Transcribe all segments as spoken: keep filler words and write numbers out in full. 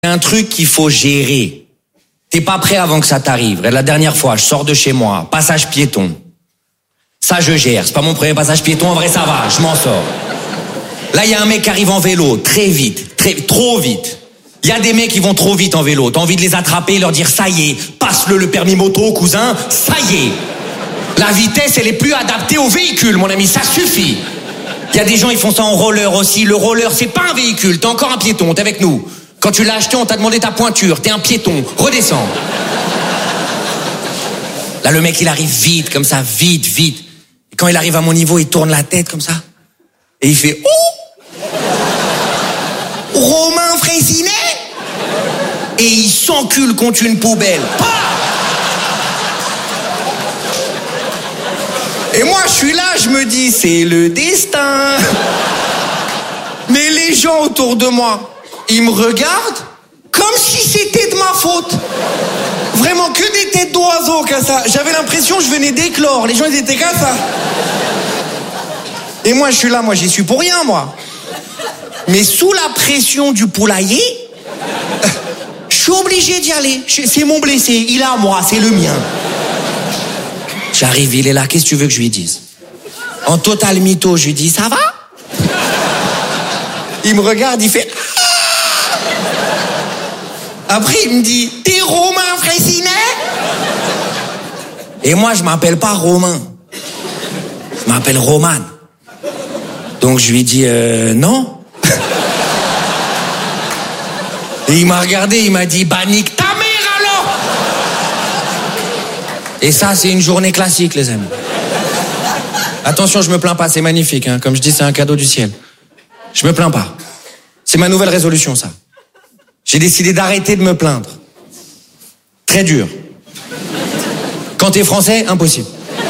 Un truc qu'il faut gérer. T'es pas prêt avant que ça t'arrive. La dernière fois, je sors de chez moi, passage piéton. Ça, je gère. C'est pas mon premier passage piéton, en vrai, ça va, je m'en sors. Là, il y a un mec qui arrive en vélo, très vite, très, trop vite. Il y a des mecs qui vont trop vite en vélo. T'as envie de les attraper, leur dire, ça y est, passe-le le permis moto, cousin, ça y est. La vitesse, elle est plus adaptée au véhicule, mon ami, ça suffit. Il y a des gens, ils font ça en roller aussi. Le roller, c'est pas un véhicule, t'es encore un piéton, t'es avec nous. Quand tu l'as acheté, on t'a demandé ta pointure, t'es un piéton, redescends. Là, le mec, il arrive vite, comme ça, vite, vite. Et quand il arrive à mon niveau, il tourne la tête comme ça. Et il fait, oh! Romain Frécinet! Et il s'encule contre une poubelle. Pah! Et moi, je suis là, je me dis, c'est le destin. Mais les gens autour de moi, ils me regardent comme si c'était de ma faute. Vraiment, que des têtes d'oiseaux comme ça. J'avais l'impression que je venais d'éclore. Les gens, ils étaient comme ça. Et moi, je suis là, moi, j'y suis pour rien, moi. Mais sous la pression du poulailler, je suis obligé d'y aller. C'est mon blessé, il est à moi, c'est le mien. J'arrive, il est là, qu'est-ce que tu veux que je lui dise? En total mytho, je lui dis, ça va? Il me regarde, il fait... Après, il me dit, t'es Romain Frécinet? Et moi, je m'appelle pas Romain. Je m'appelle Roman. Donc, je lui dis, euh, non. Et il m'a regardé, il m'a dit, bah, nique ta mère, alors! Et ça, c'est une journée classique, les amis. Attention, je me plains pas, c'est magnifique, hein. Comme je dis, c'est un cadeau du ciel. Je me plains pas. C'est ma nouvelle résolution, ça. J'ai décidé d'arrêter de me plaindre. Très dur. Quand t'es français, impossible.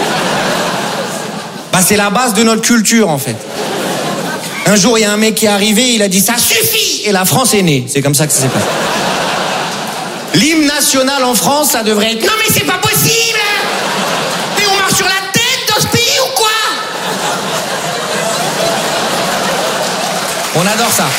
Bah, c'est la base de notre culture, en fait. Un jour, il y a un mec qui est arrivé, il a dit « ça suffit !» Et la France est née. C'est comme ça que ça s'est passé. L'hymne national en France, ça devrait être « non mais c'est pas possible ! Mais on marche sur la tête dans ce pays ou quoi ?» On adore ça.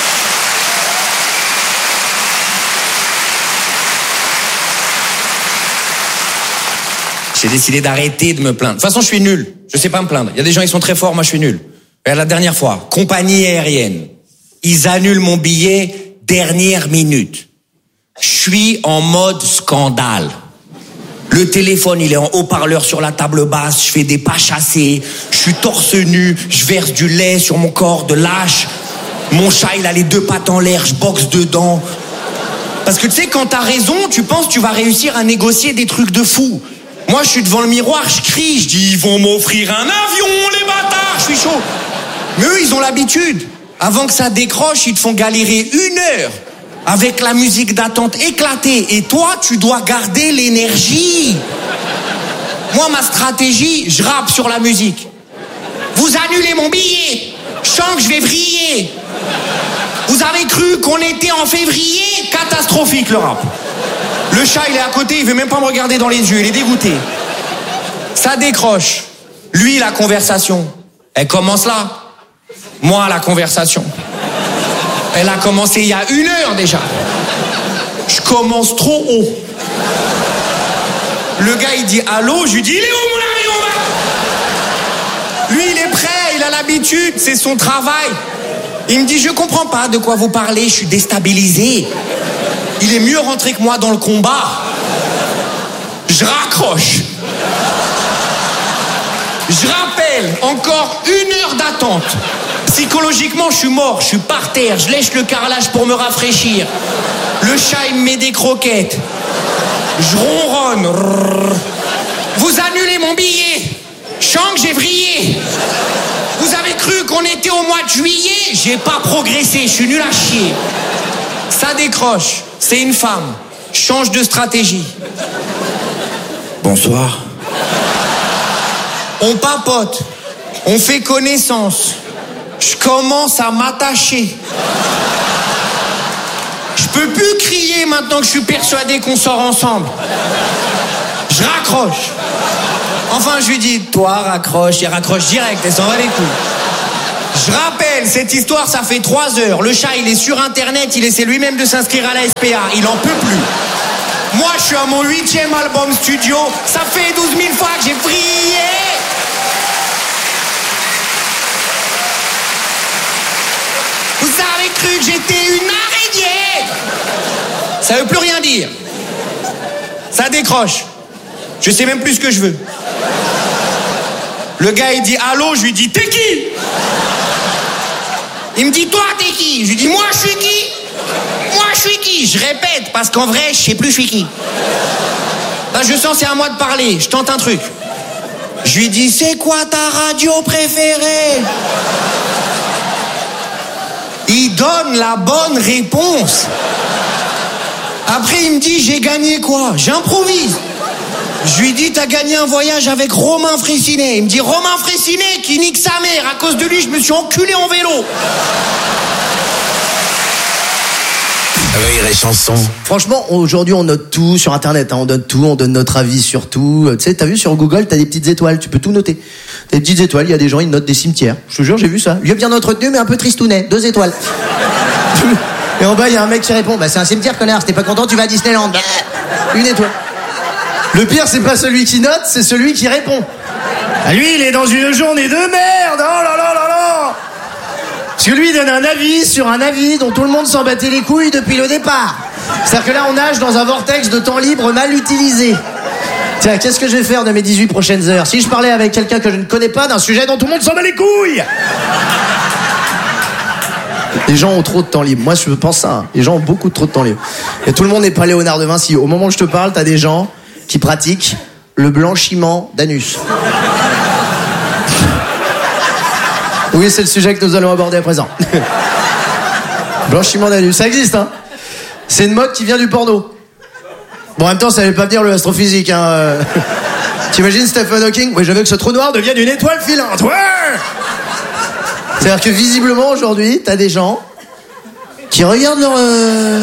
J'ai décidé d'arrêter de me plaindre. De toute façon, je suis nul. Je sais pas me plaindre. Il y a des gens qui sont très forts, moi je suis nul. Et la dernière fois, compagnie aérienne. Ils annulent mon billet dernière minute. Je suis en mode scandale. Le téléphone, il est en haut-parleur sur la table basse. Je fais des pas chassés. Je suis torse nu. Je verse du lait sur mon corps de lâche. Mon chat, il a les deux pattes en l'air. Je boxe dedans. Parce que tu sais, quand t'as raison, tu penses que tu vas réussir à négocier des trucs de fou. Moi, je suis devant le miroir, je crie, je dis, ils vont m'offrir un avion, les bâtards, je suis chaud. Mais eux, ils ont l'habitude. Avant que ça décroche, ils te font galérer une heure avec la musique d'attente éclatée. Et toi, tu dois garder l'énergie. Moi, ma stratégie, je rappe sur la musique. Vous annulez mon billet. Je sens que je vais vriller. Vous avez cru qu'on était en février? Catastrophique, le rap. Le chat, il est à côté, il veut même pas me regarder dans les yeux, il est dégoûté. Ça décroche. Lui, la conversation, elle commence là. Moi, la conversation, elle a commencé il y a une heure déjà. Je commence trop haut. Le gars, il dit allô, je lui dis, il est où mon avion? Lui, il est prêt, il a l'habitude, c'est son travail. Il me dit, je comprends pas de quoi vous parlez, je suis déstabilisé. Il est mieux rentré que moi dans le combat. Je raccroche. Je rappelle, encore une heure d'attente. Psychologiquement, je suis mort, je suis par terre, je lèche le carrelage pour me rafraîchir. Le chat, il me met des croquettes. Je ronronne. Vous annulez mon billet. Je sens que j'ai vrillé. Vous avez cru qu'on était au mois de juillet? J'ai pas progressé, je suis nul à chier. Ça décroche. C'est une femme. Change de stratégie. Bonsoir. On papote. On fait connaissance. Je commence à m'attacher. Je peux plus crier maintenant que je suis persuadé qu'on sort ensemble. Je raccroche. Enfin, je lui dis, toi, raccroche. Il raccroche direct et s'en va les couilles. Je rappelle, cette histoire, ça fait trois heures. Le chat, il est sur Internet, il essaie lui-même de s'inscrire à la S P A. Il en peut plus. Moi, je suis à mon huitième album studio. Ça fait douze mille fois que j'ai prié. Vous avez cru que j'étais une araignée. Ça veut plus rien dire. Ça décroche. Je sais même plus ce que je veux. Le gars, il dit allô, je lui dis t'es qui? Il me dit toi, t'es qui? Je lui dis moi, je suis qui? Moi, je suis qui? Je répète, parce qu'en vrai, je sais plus je suis qui. Là, je sens c'est à moi de parler. Je tente un truc. Je lui dis c'est quoi ta radio préférée? Il donne la bonne réponse. Après, il me dit j'ai gagné quoi? J'improvise. Je lui dis t'as gagné un voyage avec Romain Fraissinet. Il me dit Romain Fraissinet qui nique sa mère. À cause de lui, je me suis enculé en vélo. Rire et chanson. Franchement, aujourd'hui, on note tout sur Internet. Hein. On note tout, on donne notre avis sur tout. Tu sais, t'as vu sur Google, t'as des petites étoiles. Tu peux tout noter. Des petites étoiles, il y a des gens, ils notent des cimetières. Je te jure, j'ai vu ça. Lieu bien entretenu, mais un peu tristounet. Deux étoiles. Et en bas, il y a un mec qui répond bah, c'est un cimetière, connard. Si t'es pas content, tu vas à Disneyland. Bah, une étoile. Le pire, c'est pas celui qui note, c'est celui qui répond. Ah, lui, il est dans une journée de merde. Oh là là là là. Parce que lui, il donne un avis sur un avis dont tout le monde s'en battait les couilles depuis le départ. C'est-à-dire que là, on nage dans un vortex de temps libre mal utilisé. Tiens, qu'est-ce que je vais faire de mes dix-huit prochaines heures? Si je parlais avec quelqu'un que je ne connais pas d'un sujet dont tout le monde s'en bat les couilles. Les gens ont trop de temps libre. Moi, je pense ça. Hein. Les gens ont beaucoup trop de temps libre. Et tout le monde n'est pas Léonard de Vinci. Au moment où je te parle, t'as des gens qui pratiquent le blanchiment d'anus. Oui, c'est le sujet que nous allons aborder à présent. Blanchiment d'anus, ça existe, hein. C'est une mode qui vient du porno. Bon, en même temps, ça ne veut pas dire le astrophysique, hein. T'imagines Stephen Hawking? Oui, je veux que ce trou noir devienne une étoile filante. Ouais. C'est-à-dire que visiblement, aujourd'hui, t'as des gens qui regardent leur... Euh...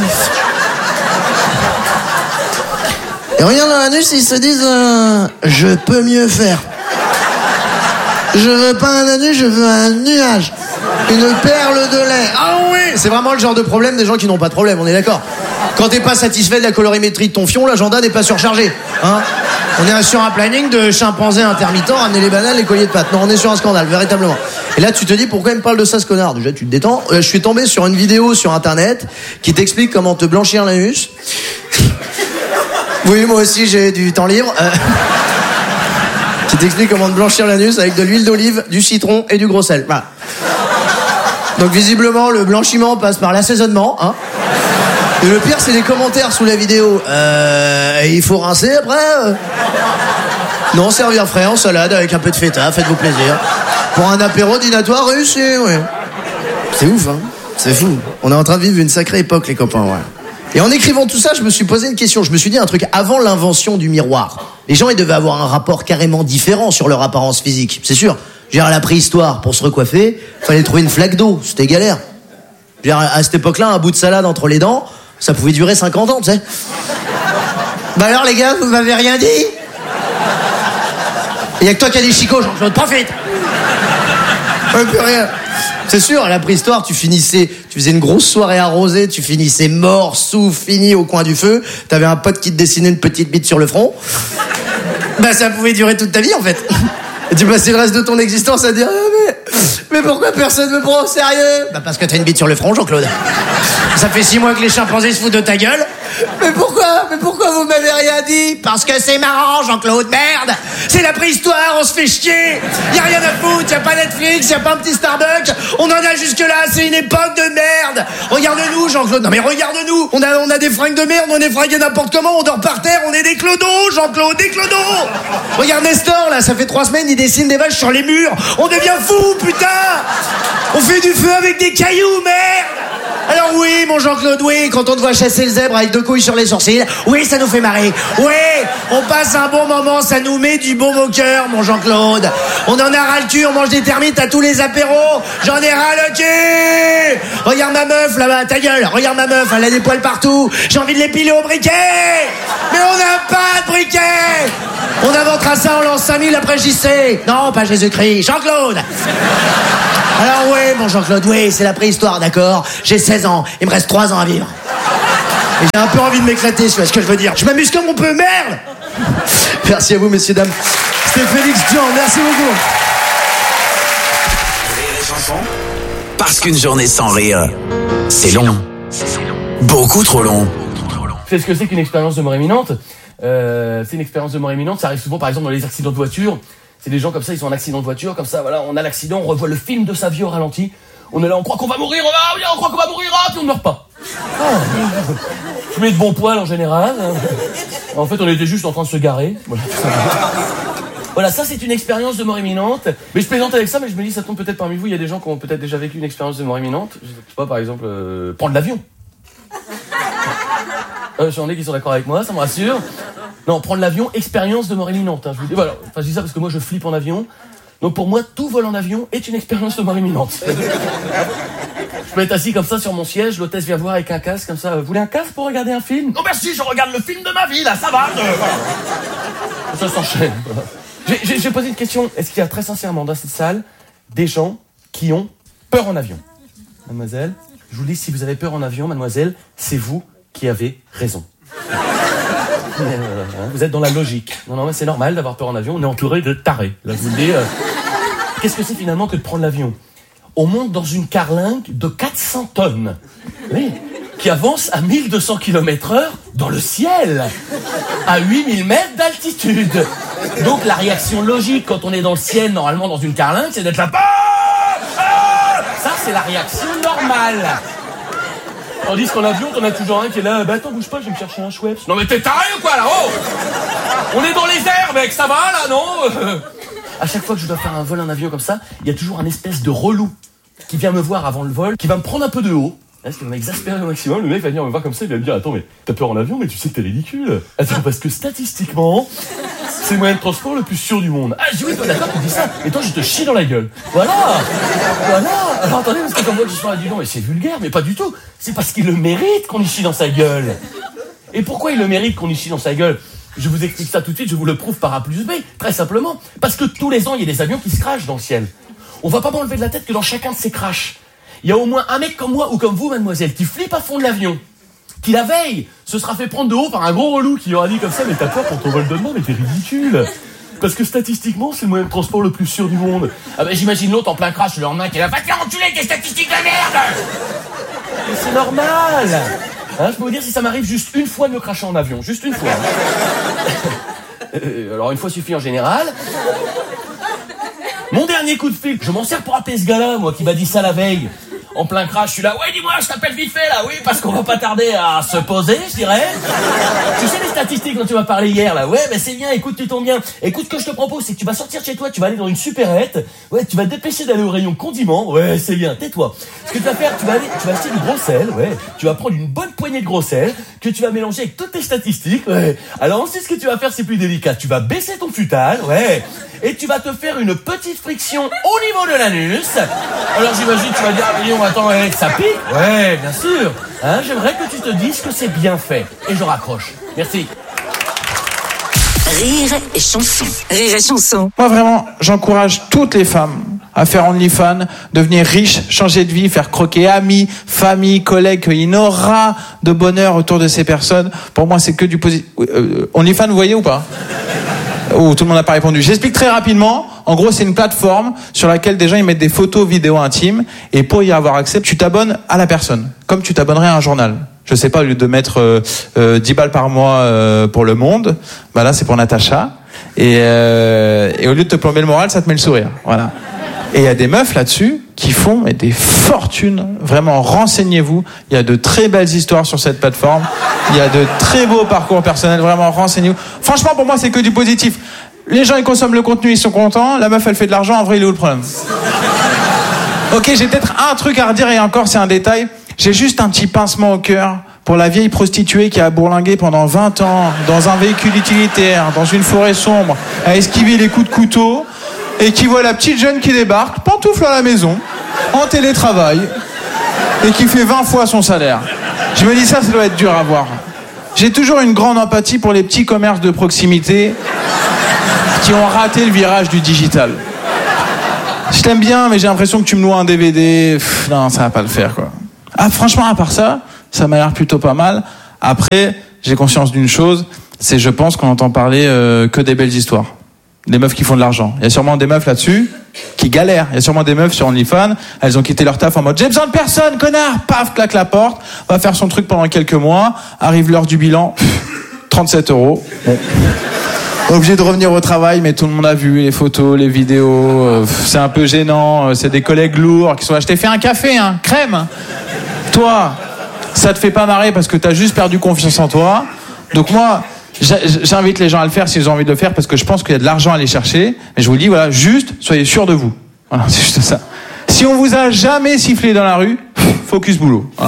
Ils regardent leur anus et ils se disent euh, je peux mieux faire. Je veux pas un anus, je veux un nuage. Une perle de lait. Ah oui. C'est vraiment le genre de problème des gens qui n'ont pas de problème, on est d'accord. Quand t'es pas satisfait de la colorimétrie de ton fion, l'agenda n'est pas surchargé. Hein, on est sur un planning de chimpanzé intermittent, ramener les bananes, les colliers de pâtes. Non, on est sur un scandale, véritablement. Et là, tu te dis, pourquoi il me parle de ça, ce connard? Déjà, tu te détends. Euh, je suis tombé sur une vidéo sur Internet qui t'explique comment te blanchir l'anus. Oui, moi aussi, j'ai du temps libre. Euh... qui t'explique comment te blanchir l'anus avec de l'huile d'olive, du citron et du gros sel. Voilà. Donc, visiblement, le blanchiment passe par l'assaisonnement, hein. Et le pire, c'est les commentaires sous la vidéo. Euh, il faut rincer après euh... Non, servir frais en salade avec un peu de feta, faites-vous plaisir. Pour un apéro dînatoire réussi, ouais. C'est ouf, hein. C'est fou. On est en train de vivre une sacrée époque, les copains, ouais. Et en écrivant tout ça, je me suis posé une question. Je me suis dit un truc. Avant l'invention du miroir, les gens, ils devaient avoir un rapport carrément différent sur leur apparence physique. C'est sûr. Je veux dire, à la préhistoire, pour se recoiffer, fallait trouver une flaque d'eau. C'était galère. Je veux dire, à cette époque-là, un bout de salade entre les dents, ça pouvait durer cinquante ans, tu sais. Bah alors, les gars, vous m'avez rien dit? Il y a que toi qui as des chicots, Jean-Claude, profite. Ouais, plus rien. C'est sûr, à la préhistoire, tu finissais, tu faisais une grosse soirée arrosée, tu finissais mort, sous, fini au coin du feu, t'avais un pote qui te dessinait une petite bite sur le front. Bah, ça pouvait durer toute ta vie, en fait. Et tu passais le reste de ton existence à dire, ah, mais, mais pourquoi personne me prend au sérieux? Bah, parce que t'as une bite sur le front, Jean-Claude. Ça fait six mois que les chimpanzés se foutent de ta gueule. Mais pourquoi? Mais pourquoi vous m'avez rien dit? Parce que c'est marrant, Jean-Claude, merde. C'est la préhistoire, on se fait chier. Y a rien à foutre, y a pas Netflix, y a pas un petit Starbucks. On en a jusque là, c'est une époque de merde. Regarde-nous, Jean-Claude. Non mais regarde-nous. On a, on a des fringues de merde, on est fringués n'importe comment, on dort par terre, on est des clodos, Jean-Claude, des clodos. Regarde Nestor, là, ça fait trois semaines, il dessine des vaches sur les murs. On devient fou, putain. On fait du feu avec des cailloux, merde. Alors oui, mon Jean-Claude, oui, quand on te voit chasser le zèbre avec deux couilles sur les sourcils, oui, ça nous fait marrer. Oui, on passe un bon moment, ça nous met du baume au cœur, mon Jean-Claude. On en a ras le cul, on mange des termites à tous les apéros. J'en ai ras le cul. Regarde ma meuf, là-bas, ta gueule. Regarde ma meuf, elle a des poils partout. J'ai envie de l'épiler au briquet. Mais on n'a pas de briquet. On inventera ça, on lance cinq mille après J C. Non, pas Jésus-Christ, Jean-Claude. Alors oui, mon Jean-Claude, oui, c'est la préhistoire, d'accord. J'ai seize ans, il me reste trois ans à vivre. Et j'ai un peu envie de m'éclater, tu vois ce que je veux dire. Je m'amuse comme on peut, merde. Merci à vous, messieurs, dames. C'était Félix Jean, merci beaucoup. Parce qu'une journée sans rire, c'est long. Beaucoup trop long. C'est ce que c'est qu'une expérience de mort imminente. Euh, c'est une expérience de mort imminente, ça arrive souvent par exemple dans les accidents de voiture. C'est des gens comme ça, ils sont en accident de voiture, comme ça, voilà, on a l'accident, on revoit le film de sa vie au ralenti. On est là, on croit qu'on va mourir, on va, on croit qu'on va mourir, ah, puis on ne meurt pas. Ah, je mets de bon poil en général. En fait, on était juste en train de se garer. Voilà, voilà, ça c'est une expérience de mort imminente. Mais je plaisante avec ça, mais je me dis, ça tombe peut-être parmi vous, il y a des gens qui ont peut-être déjà vécu une expérience de mort imminente. Je sais pas, par exemple, euh, prendre l'avion. Euh, J'en ai qui sont d'accord avec moi, ça me rassure. Non, prendre l'avion, expérience de mort imminente. Hein, je vous dis, voilà. Enfin, je dis ça parce que moi, je flippe en avion. Donc pour moi, tout vol en avion est une expérience de mort imminente. Je peux être assis comme ça sur mon siège, l'hôtesse vient voir avec un casque comme ça. Vous voulez un casque pour regarder un film? Non merci, je regarde le film de ma vie, là, ça va. Je... Ça s'enchaîne. J'ai, j'ai posé une question. Est-ce qu'il y a très sincèrement dans cette salle des gens qui ont peur en avion? Mademoiselle, je vous dis, si vous avez peur en avion, mademoiselle, c'est vous qui avez raison. Vous êtes dans la logique. Non, non, mais c'est normal d'avoir peur en avion. On est entouré de tarés. Là, je vous le dis. Euh... Qu'est-ce que c'est finalement que de prendre l'avion? On monte dans une carlingue de quatre cents tonnes. Oui. Qui avance à mille deux cents kilomètres heure dans le ciel. À huit mille mètres d'altitude. Donc, la réaction logique quand on est dans le ciel, normalement dans une carlingue, c'est d'être là. Ah ah Ça, c'est la réaction normale. Tandis qu'en avion, t'en as toujours un qui est là, bah attends, bouge pas, je vais me chercher un Schweppes. Non mais t'es taré ou quoi là, oh On est dans les airs, mec, ça va là, non À chaque fois que je dois faire un vol en avion comme ça, il y a toujours un espèce de relou qui vient me voir avant le vol, qui va me prendre un peu de haut. Est-ce qu'il va m'exaspérer au maximum? Le mec va venir me voir comme ça, il va me dire, attends, mais t'as peur en avion, mais tu sais que t'es ridicule. Attends, parce que statistiquement, c'est le moyen de transport le plus sûr du monde. Ah, je dis oui, toi d'accord, tu dis ça, mais toi je te chie dans la gueule. Voilà Voilà Alors attendez, parce que comme moi je suis là, dis non, mais c'est vulgaire, mais pas du tout. C'est parce qu'il le mérite qu'on y chie dans sa gueule. Et pourquoi il le mérite qu'on y chie dans sa gueule? Je vous explique ça tout de suite, je vous le prouve par A plus B, très simplement. Parce que tous les ans, il y a des avions qui se crashent dans le ciel. On va pas m'enlever de la tête que dans chacun de ces crashs, il y a au moins un mec comme moi ou comme vous, mademoiselle, qui flippe à fond de l'avion, qui la veille se sera fait prendre de haut par un gros relou qui aura dit comme ça, mais t'as peur pour ton vol de demain, mais t'es ridicule. Parce que statistiquement, c'est le moyen de transport le plus sûr du monde. Ah ben j'imagine l'autre en plein crash le lendemain qui est là, va te faire enculer tes statistiques de merde. Mais c'est normal. Hein, je peux vous dire si ça m'arrive juste une fois de me cracher en avion, juste une fois. euh, alors une fois suffit en général. Mon dernier coup de fil, je m'en sers pour appeler ce gars-là, moi, qui m'a dit ça la veille. En plein crash, je suis là, ouais, dis-moi, je t'appelle vite fait, là, oui, parce qu'on va pas tarder à se poser, je dirais. Tu sais les statistiques dont tu m'as parlé hier, là, ouais, ben c'est bien, écoute, tu tombes bien. Écoute, ce que je te propose, c'est que tu vas sortir de chez toi, tu vas aller dans une supérette, ouais, tu vas te dépêcher d'aller au rayon condiments, ouais, c'est bien, tais-toi. Ce que tu vas faire, tu vas aller, tu vas acheter du gros sel, ouais, tu vas prendre une bonne poignée de gros sel, que tu vas mélanger avec toutes tes statistiques, ouais. Alors ensuite, ce que tu vas faire, c'est plus délicat, tu vas baisser ton futal, ouais, et tu vas te faire une petite friction au niveau de l'anus. Alors j'imagine, tu vas dire, ah, mais attends, ouais, ça pique? Ouais, bien sûr. Hein, j'aimerais que tu te dises que c'est bien fait. Et je raccroche. Merci. Rire et chanson. Rire et chanson. Moi vraiment, j'encourage toutes les femmes à faire OnlyFans, devenir riche, changer de vie, faire croquer amis, famille, collègues, qu'il y en aura de bonheur autour de ces personnes. Pour moi, c'est que du positif. Euh, OnlyFans, vous voyez ou pas? Oh, tout le monde n'a pas répondu. J'explique très rapidement. En gros, c'est une plateforme sur laquelle des gens ils mettent des photos, vidéos intimes, et pour y avoir accès, tu t'abonnes à la personne, comme tu t'abonnerais à un journal. Je sais pas, au lieu de mettre euh, euh, dix balles par mois euh, pour Le Monde, bah là c'est pour Natacha, et, euh, et au lieu de te plomber le moral, ça te met le sourire. Voilà. Et il y a des meufs là-dessus qui font mais, des fortunes. Vraiment, renseignez-vous. Il y a de très belles histoires sur cette plateforme. Il y a de très beaux parcours personnels. Vraiment, renseignez-vous. Franchement, pour moi, c'est que du positif. Les gens, ils consomment le contenu, ils sont contents. La meuf, elle fait de l'argent. En vrai, il est où le problème? Ok, j'ai peut-être un truc à redire, et encore, c'est un détail. J'ai juste un petit pincement au cœur pour la vieille prostituée qui a bourlingué pendant vingt ans dans un véhicule utilitaire, dans une forêt sombre, à esquiver les coups de couteau, et qui voit la petite jeune qui débarque, pantoufle à la maison, en télétravail, et qui fait vingt fois son salaire. Je me dis ça, ça doit être dur à voir. J'ai toujours une grande empathie pour les petits commerces de proximité qui ont raté le virage du digital. Je t'aime bien, mais j'ai l'impression que tu me loues un D V D. Pff, non, ça va pas le faire, quoi. Ah, franchement, à part ça, ça m'a l'air plutôt pas mal. Après, j'ai conscience d'une chose, c'est je pense qu'on entend parler euh, que des belles histoires. Des meufs qui font de l'argent. Il y a sûrement des meufs là-dessus qui galèrent. Il y a sûrement des meufs sur OnlyFans, elles ont quitté leur taf en mode « J'ai besoin de personne, connard !» Paf, claque la porte, va faire son truc pendant quelques mois, arrive l'heure du bilan, trente-sept euros. Bon. Obligé de revenir au travail, mais tout le monde a vu les photos, les vidéos, euh, c'est un peu gênant, euh, c'est des collègues lourds qui sont là, je t'ai fait un café, hein, crème. Toi, ça te fait pas marrer parce que t'as juste perdu confiance en toi. Donc moi, j'invite les gens à le faire s'ils ont envie de le faire parce que je pense qu'il y a de l'argent à aller chercher. Mais je vous dis, voilà, juste, soyez sûrs de vous. Voilà, c'est juste ça. Si on vous a jamais sifflé dans la rue, focus boulot. Voilà.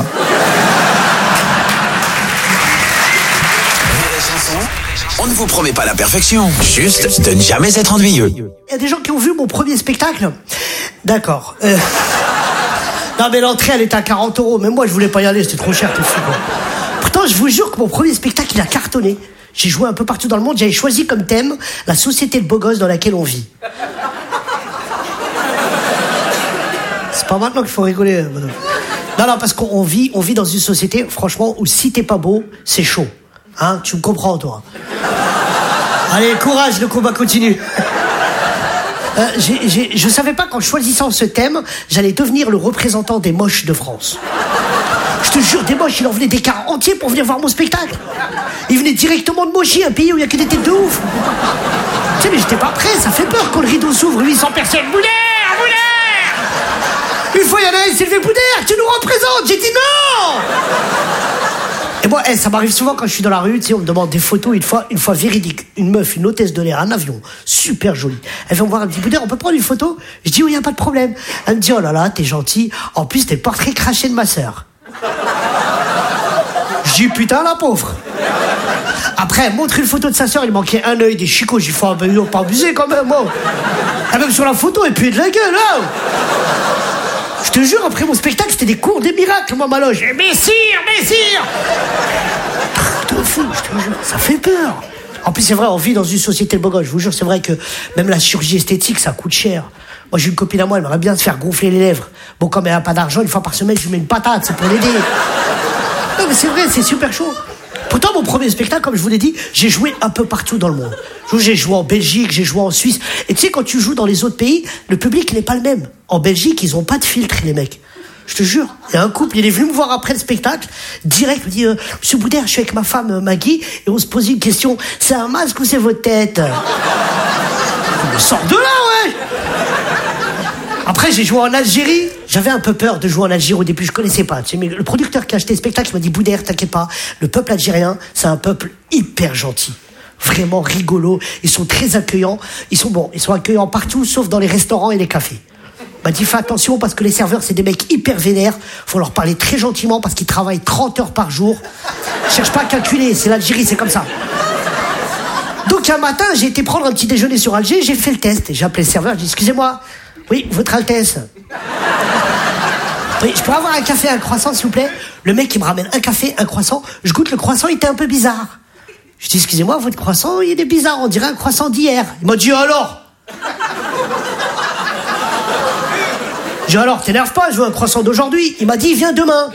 On ne vous promet pas la perfection, juste de ne jamais être ennuyeux. Il y a des gens qui ont vu mon premier spectacle. D'accord. Euh... Non mais l'entrée elle était à quarante euros. Même moi je voulais pas y aller, c'était trop cher tout de suite. Pourtant je vous jure que mon premier spectacle il a cartonné. J'ai joué un peu partout dans le monde. J'avais choisi comme thème la société de beaux gosses dans laquelle on vit. C'est pas maintenant qu'il faut rigoler, madame. Non non parce qu'on vit, on vit dans une société franchement où si t'es pas beau c'est chaud. Hein, tu me comprends toi. Allez courage, le combat continue. Euh, j'ai, j'ai, je savais pas qu'en choisissant ce thème, j'allais devenir le représentant des moches de France. Je te jure, des moches, il en venait des cars entiers pour venir voir mon spectacle. Ils venaient directement de Mochi, un pays où il y a que des têtes de ouf. Tu sais, mais j'étais pas prêt, ça fait peur quand le rideau s'ouvre, huit cents personnes. Boudère, Boudère. Une fois, il y en a un, il s'est levé, Boudère, tu nous représentes. J'ai dit non. Et moi, hey, ça m'arrive souvent quand je suis dans la rue, tu sais, on me demande des photos, une fois, une fois véridique, une meuf, une hôtesse de l'air, un avion, super jolie. Elle vient me voir, elle me dit, Boudère, on peut prendre une photo? Je dis, oui, y a pas de problème. Elle me dit, oh là là, t'es gentil. En plus, t'es le portrait craché de ma sœur. Je dis, putain, la pauvre. Après, elle montre une photo de sa sœur, il manquait un œil, des chicots. J'ai fait, ben, pas abuser quand même, moi. Et même sur la photo, elle puait de la gueule, là. Je te jure, après mon spectacle, c'était des cours des miracles, moi, ma loge. Messire, messire. Putain, fou, je te jure, ça fait peur. En plus, c'est vrai, on vit dans une société de beaux gosses. Je vous jure, c'est vrai que même la chirurgie esthétique, ça coûte cher. Moi, j'ai une copine à moi, elle aimerait bien se faire gonfler les lèvres. Bon, comme elle n'a pas d'argent, une fois par semaine, je lui mets une patate, c'est pour l'aider. Non, mais c'est vrai, c'est super chaud. Pourtant, mon premier spectacle, comme je vous l'ai dit, j'ai joué un peu partout dans le monde. J'ai joué en Belgique, j'ai joué en Suisse. Et tu sais, quand tu joues dans les autres pays, le public n'est pas le même. En Belgique, ils ont pas de filtre, les mecs. Je te jure, il y a un couple, il est venu me voir après le spectacle, direct, il me dit, euh, Monsieur Boudère, je suis avec ma femme euh, Maggie, et on se posait une question, c'est un masque ou c'est votre tête? On sort de là, ouais. Après, j'ai joué en Algérie. J'avais un peu peur de jouer en Algérie au début, je connaissais pas. Tu sais, mais le producteur qui a acheté le spectacle m'a dit, Boudère, t'inquiète pas, le peuple algérien, c'est un peuple hyper gentil. Vraiment rigolo. Ils sont très accueillants. Ils sont bons. Ils sont accueillants partout, sauf dans les restaurants et les cafés. M'a dit, fais attention parce que les serveurs, c'est des mecs hyper vénères. Faut leur parler très gentiment parce qu'ils travaillent trente heures par jour. Cherche pas à calculer, c'est l'Algérie, c'est comme ça. Donc un matin, j'ai été prendre un petit déjeuner sur Alger, j'ai fait le test. Et j'ai appelé le serveur, j'ai dit, excusez-moi, oui, votre Altesse. Oui, je pourrais avoir un café et un croissant, s'il vous plaît? Le mec, il me ramène un café, un croissant. Je goûte le croissant, il était un peu bizarre. Je dis, excusez-moi, votre croissant, il est bizarre, on dirait un croissant d'hier. Il m'a dit, alors? J'ai dit, alors, t'énerve pas, je veux un croissant d'aujourd'hui. Il m'a dit, il vient demain.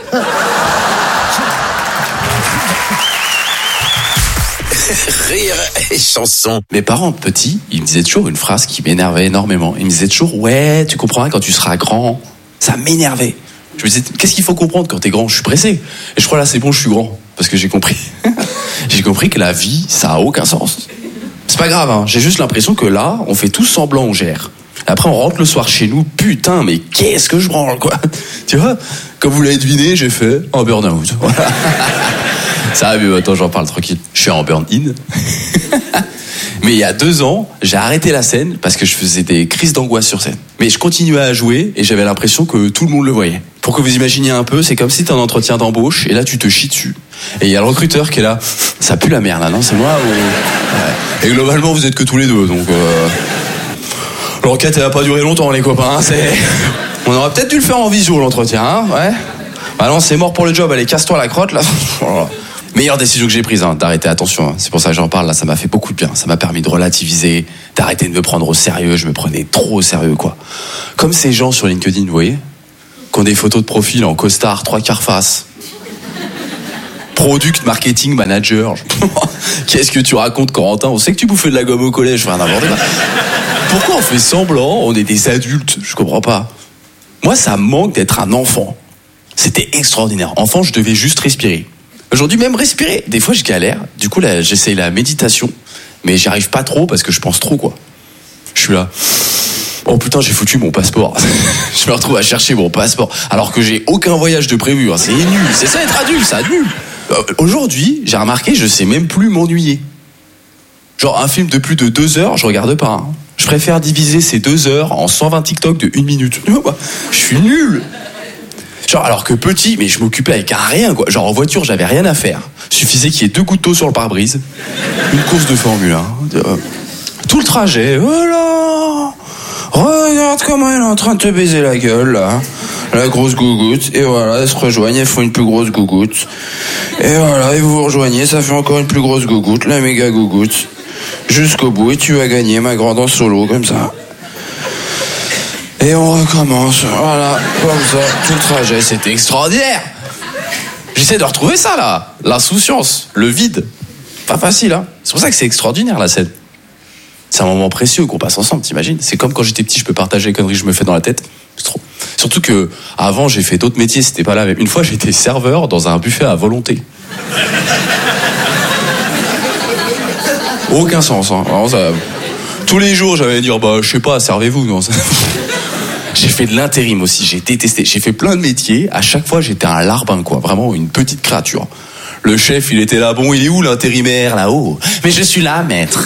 Rire et chanson. Mes parents petits, ils me disaient toujours une phrase qui m'énervait énormément. Ils me disaient toujours, ouais, tu comprendras quand tu seras grand. Ça m'énervait. Je me disais, qu'est-ce qu'il faut comprendre quand t'es grand? Je suis pressé. Et je crois là, c'est bon, je suis grand. Parce que j'ai compris. J'ai compris que la vie, ça a aucun sens. C'est pas grave, hein. J'ai juste l'impression que là, on fait tous semblant, on gère. Après, on rentre le soir chez nous, putain, mais qu'est-ce que je branle, quoi. Tu vois, comme vous l'avez deviné, j'ai fait un burn-out. Voilà. Ça va, mais attends, j'en parle tranquille. Je suis en burn-in. Mais il y a deux ans, j'ai arrêté la scène parce que je faisais des crises d'angoisse sur scène. Mais je continuais à jouer et j'avais l'impression que tout le monde le voyait. Pour que vous imaginiez un peu, c'est comme si t'es en entretien d'embauche et là tu te chies dessus. Et il y a le recruteur qui est là, ça pue la merde là, non? C'est moi ou... Ouais. Et globalement, vous êtes que tous les deux, donc... Euh... L'enquête, elle a pas duré longtemps, les copains. Hein, c'est... On aurait peut-être dû le faire en visio, l'entretien, hein, ouais. Bah non, c'est mort pour le job, allez, casse-toi la crotte, là. Meilleure décision que j'ai prise, hein, d'arrêter, attention. Hein. C'est pour ça que j'en parle, là, ça m'a fait beaucoup de bien. Ça m'a permis de relativiser, d'arrêter de me prendre au sérieux. Je me prenais trop au sérieux, quoi. Comme ces gens sur LinkedIn, vous voyez, qui ont des photos de profil en costard, trois quarts face. Product Marketing Manager. Qu'est-ce que tu racontes, Corentin? On sait que tu bouffais de la gomme au collège, enfin n'importe quoi. Pourquoi on fait semblant? On est des adultes, je comprends pas. Moi, ça me manque d'être un enfant. C'était extraordinaire. Enfant, je devais juste respirer. Aujourd'hui, même respirer. Des fois, je galère. Du coup, là, j'essaye la méditation. Mais j'y arrive pas trop parce que je pense trop, quoi. Je suis là. Oh putain, j'ai foutu mon passeport. Je me retrouve à chercher mon passeport. Alors que j'ai aucun voyage de prévu. Hein. C'est nul. C'est ça être adulte, c'est nul. Euh, aujourd'hui, j'ai remarqué, je sais même plus m'ennuyer. Genre, un film de plus de deux heures, je regarde pas. Hein. Je préfère diviser ces deux heures en cent vingt TikTok de une minute. Je suis nul. Genre, alors que petit, mais je m'occupais avec un rien, quoi. Genre, en voiture, j'avais rien à faire. Suffisait qu'il y ait deux gouttes d'eau sur le pare-brise. Une course de Formule un. Euh, tout le trajet. Voilà. Regarde comment elle est en train de te baiser la gueule, là. La grosse gougoute. Et voilà, elles se rejoignent, elles font une plus grosse gougoute. Et voilà, et vous vous rejoignez, ça fait encore une plus grosse gougoute, la méga gougoute. Jusqu'au bout, et tu vas gagner, ma grande, en solo, comme ça. Et on recommence, voilà, comme ça, tout le trajet, c'était extraordinaire. J'essaie de retrouver ça, là, l'insouciance, le vide. Pas facile, hein. C'est pour ça que c'est extraordinaire, la scène. C'est un moment précieux qu'on passe ensemble, t'imagines? C'est comme quand j'étais petit, je peux partager les conneries que je me fais dans la tête. C'est trop. Surtout que, avant, j'ai fait d'autres métiers, c'était pas la même. Une fois, j'étais serveur dans un buffet à volonté. Aucun sens, hein. Alors, ça... Tous les jours, j'allais dire, bah, je sais pas, servez-vous, non? J'ai fait de l'intérim aussi, j'ai détesté. J'ai fait plein de métiers. À chaque fois, j'étais un larbin, quoi. Vraiment une petite créature. Le chef, il était là. Bon, il est où l'intérimaire, là-haut? Mais je suis là, maître.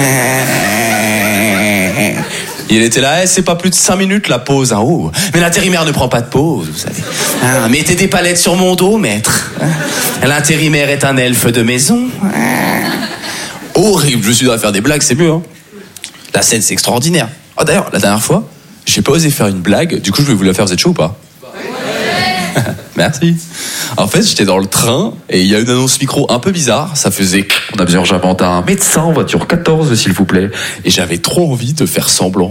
Il était là. Eh, c'est pas plus de cinq minutes la pause, hein. Oh. Mais l'intérimaire ne prend pas de pause, vous savez. Ah, mettez des palettes sur mon dos, maître. L'intérimaire est un elfe de maison. Horrible. Je suis là à faire des blagues, c'est mieux, hein. La scène, c'est extraordinaire. Oh, d'ailleurs, la dernière fois, j'ai pas osé faire une blague, du coup je vais vous la faire, vous êtes chaud ou pas? Ouais. Merci. En fait, j'étais dans le train et il y a une annonce micro un peu bizarre, ça faisait « On a besoin urgemment d'un médecin en voiture quatorze, s'il vous plaît ». Et j'avais trop envie de faire semblant.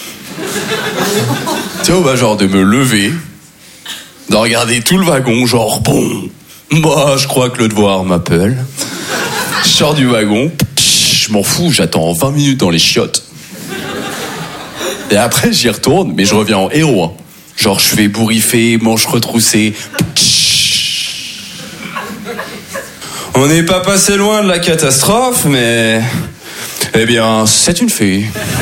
Tu vois, bah, genre de me lever, de regarder tout le wagon, genre bon, moi je crois que le devoir m'appelle. Je sors du wagon, je m'en fous, j'attends vingt minutes dans les chiottes. Et après, j'y retourne, mais je reviens en héros. Hein. Genre, je fais bourriffer, manches retroussées. On n'est pas passé loin de la catastrophe, mais... Eh bien, c'est une fée.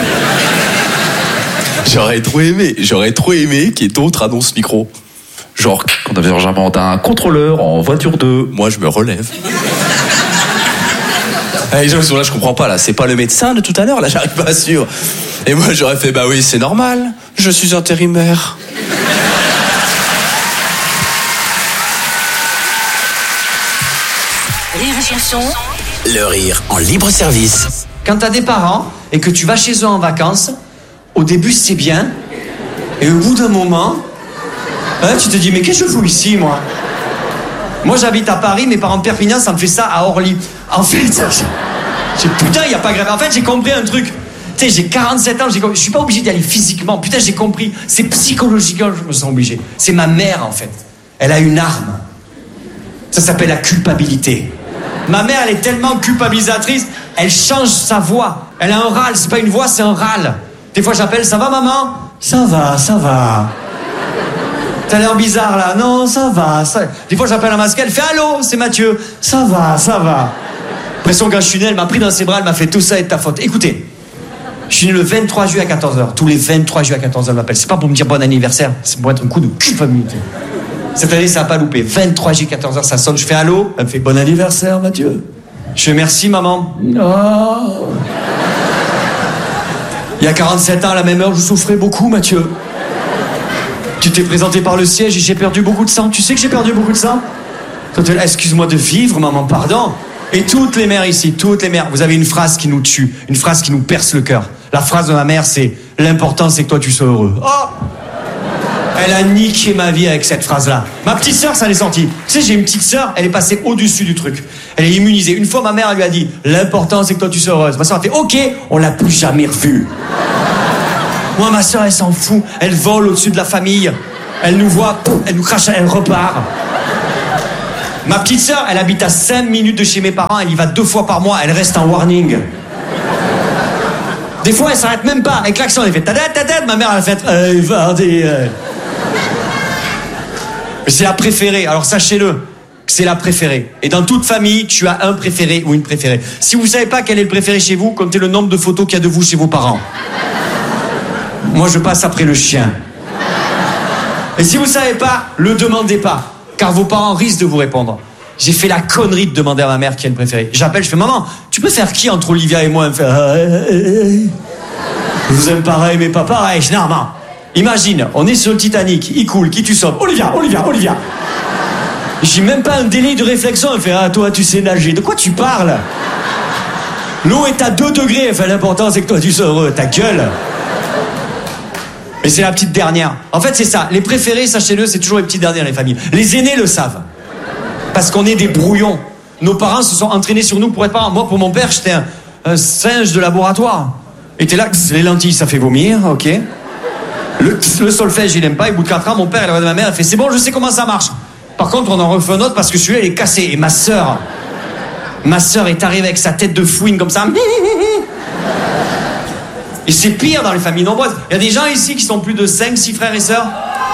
J'aurais trop aimé, j'aurais trop aimé qu'il y ait d'autres annonces micro. Genre, on avait urgemment un contrôleur en voiture deux. Moi, je me relève. Ah, les gens qui sont là, je comprends pas, là. C'est pas le médecin de tout à l'heure, là, j'arrive pas à suivre. Et moi, j'aurais fait, bah oui, c'est normal. Je suis intérimaire. Rire et chanson. Le rire en libre service. Quand t'as des parents et que tu vas chez eux en vacances, au début, c'est bien. Et au bout d'un moment, hein, tu te dis, mais qu'est-ce que je fous ici, moi? Moi, j'habite à Paris, mes parents de Perpignan, ça me fait ça à Orly. En fait, j'ai, putain, il n'y a pas grave. En fait, j'ai compris un truc. Tu sais, j'ai quarante-sept ans, j'ai compris. Je suis pas obligé d'y aller physiquement. Putain, j'ai compris. C'est psychologiquement, je me sens obligé. C'est ma mère, en fait. Elle a une arme. Ça s'appelle la culpabilité. Ma mère, elle est tellement culpabilisatrice, elle change sa voix. Elle a un râle, c'est pas une voix, c'est un râle. Des fois, j'appelle, ça va, maman? Ça va, ça va. T'as l'air bizarre là, non, ça va, ça... Des fois j'appelle un masque, elle fait allô, c'est Mathieu, ça va, ça va. L'impression qu'un chunet, elle m'a pris dans ses bras, elle m'a fait tout ça est de ta faute. Écoutez, je suis né le vingt-trois juillet à quatorze heures, tous les vingt-trois juillet à quatorze heures elle m'appelle, c'est pas pour me dire bon anniversaire, c'est pour être un coup de culpabilité. Cette année ça a pas loupé, vingt-trois juillet quatorze heures ça sonne, je fais allô, elle me fait bon anniversaire Mathieu. Je fais merci maman. Oh. Il y a quarante-sept ans à la même heure je souffrais beaucoup Mathieu. Tu t'es présenté par le siège et j'ai perdu beaucoup de sang. Tu sais que j'ai perdu beaucoup de sang? Excuse-moi de vivre, maman, pardon. Et toutes les mères ici, toutes les mères, vous avez une phrase qui nous tue, une phrase qui nous perce le cœur. La phrase de ma mère, c'est « L'important, c'est que toi, tu sois heureux. » Oh! Elle a niqué ma vie avec cette phrase-là. Ma petite sœur, ça l'est senti. Tu sais, j'ai une petite sœur, elle est passée au-dessus du truc. Elle est immunisée. Une fois, ma mère elle lui a dit, l'important, c'est que toi, tu sois heureuse. Ma sœur a fait, ok, on l'a plus jamais revue. Moi, ma sœur, elle s'en fout. Elle vole au-dessus de la famille. Elle nous voit, pouf, elle nous crache, elle repart. Ma petite sœur, elle habite à cinq minutes de chez mes parents. Elle y va deux fois par mois. Elle reste en warning. Des fois, elle s'arrête même pas. Avec l'accent, elle fait ta-da, ta-da. Ma mère, elle a fait euh, Vardy, euh. C'est la préférée. Alors sachez-le, c'est la préférée. Et dans toute famille, tu as un préféré ou une préférée. Si vous savez pas quel est le préféré chez vous, comptez le nombre de photos qu'il y a de vous chez vos parents. Moi, je passe après le chien. Et si vous savez pas, le demandez pas, car vos parents risquent de vous répondre. J'ai fait la connerie de demander à ma mère qui est le préféré. J'appelle, je fais maman, tu peux faire qui entre Olivia et moi? Elle me fait, ah, euh, euh, je vous aime pareil, mais pas pareil. Je dis, non, maman. Imagine, on est sur le Titanic, il coule, qui tu sauves? Olivia, Olivia, Olivia. J'ai même pas un délai de réflexion. Elle fait, ah, toi, tu sais nager. De quoi tu parles? L'eau est à deux degrés. Elle fait, l'important, c'est que toi, tu sois heureux. Ta gueule. Mais c'est la petite dernière. En fait, c'est ça. Les préférés, sachez-le, c'est toujours les petites dernières, les familles. Les aînés le savent. Parce qu'on est des brouillons. Nos parents se sont entraînés sur nous pour être parents. Moi, pour mon père, j'étais un, un singe de laboratoire. Et t'es là, les lentilles, ça fait vomir, ok. Le, le solfège, il aime pas. Et au bout de quatre ans, mon père, il regarde ma mère, elle fait, c'est bon, je sais comment ça marche. Par contre, on en refait un autre parce que celui-là, il est cassé. Et ma sœur, ma sœur est arrivée avec sa tête de fouine comme ça. Et c'est pire dans les familles nombreuses. Il y a des gens ici qui sont plus de cinq, six frères et sœurs.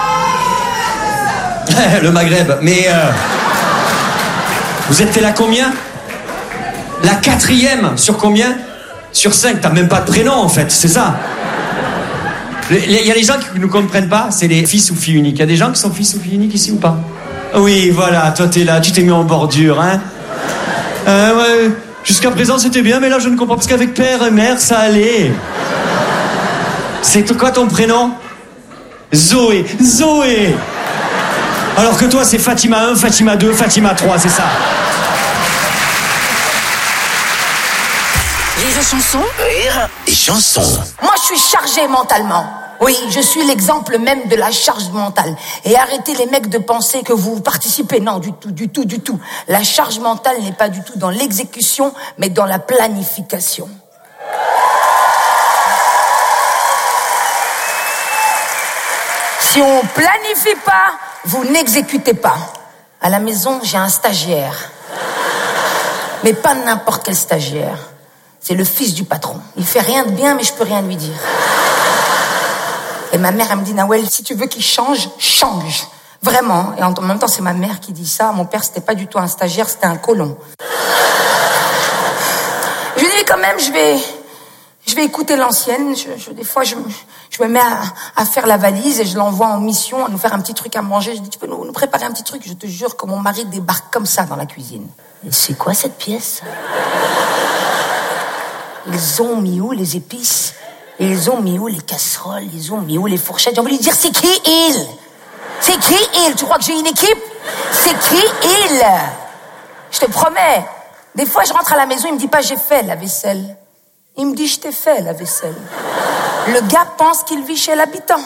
Le Maghreb. Mais euh, vous êtes là combien? La quatrième sur combien? Sur cinq. T'as même pas de prénom en fait, c'est ça. Il y a des gens qui ne nous comprennent pas, c'est les fils ou filles uniques. Il y a des gens qui sont fils ou filles uniques ici ou pas? Oui, voilà, toi t'es là, tu t'es mis en bordure, hein. Euh, ouais, jusqu'à présent c'était bien, mais là je ne comprends pas, parce qu'avec père et mère ça allait. C'est quoi ton prénom? Zoé, Zoé. Alors que toi c'est Fatima un, Fatima deux, Fatima trois, c'est ça. Rire et chanson. Rire et chanson. Moi, je suis chargée mentalement. Oui, je suis l'exemple même de la charge mentale. Et arrêtez les mecs de penser que vous participez. Non, du tout, du tout, du tout. La charge mentale n'est pas du tout dans l'exécution, mais dans la planification. Si on planifie pas, vous n'exécutez pas. À la maison, j'ai un stagiaire. Mais pas n'importe quel stagiaire. C'est le fils du patron. Il fait rien de bien, mais je peux rien lui dire. Et ma mère, elle me dit, Nawel, si tu veux qu'il change, change. Vraiment. Et en même temps, c'est ma mère qui dit ça. Mon père, c'était pas du tout un stagiaire, c'était un colon. Je lui dis, quand même, je vais, je vais écouter l'ancienne. Je, je, des fois, je, je me mets à, à faire la valise et je l'envoie en mission à nous faire un petit truc à manger. Je dis, tu peux nous, nous préparer un petit truc? Je te jure que mon mari débarque comme ça dans la cuisine. Et c'est quoi cette pièce? Ils ont mis où les épices? Ils ont mis où les casseroles? Ils ont mis où les fourchettes? J'ai envie de lui dire, c'est qui il? C'est qui il? Tu crois que j'ai une équipe? C'est qui il? Je te promets. Des fois, je rentre à la maison, il me dit pas, j'ai fait la vaisselle. Il me dit, je t'ai fait la vaisselle. Le gars pense qu'il vit chez l'habitant.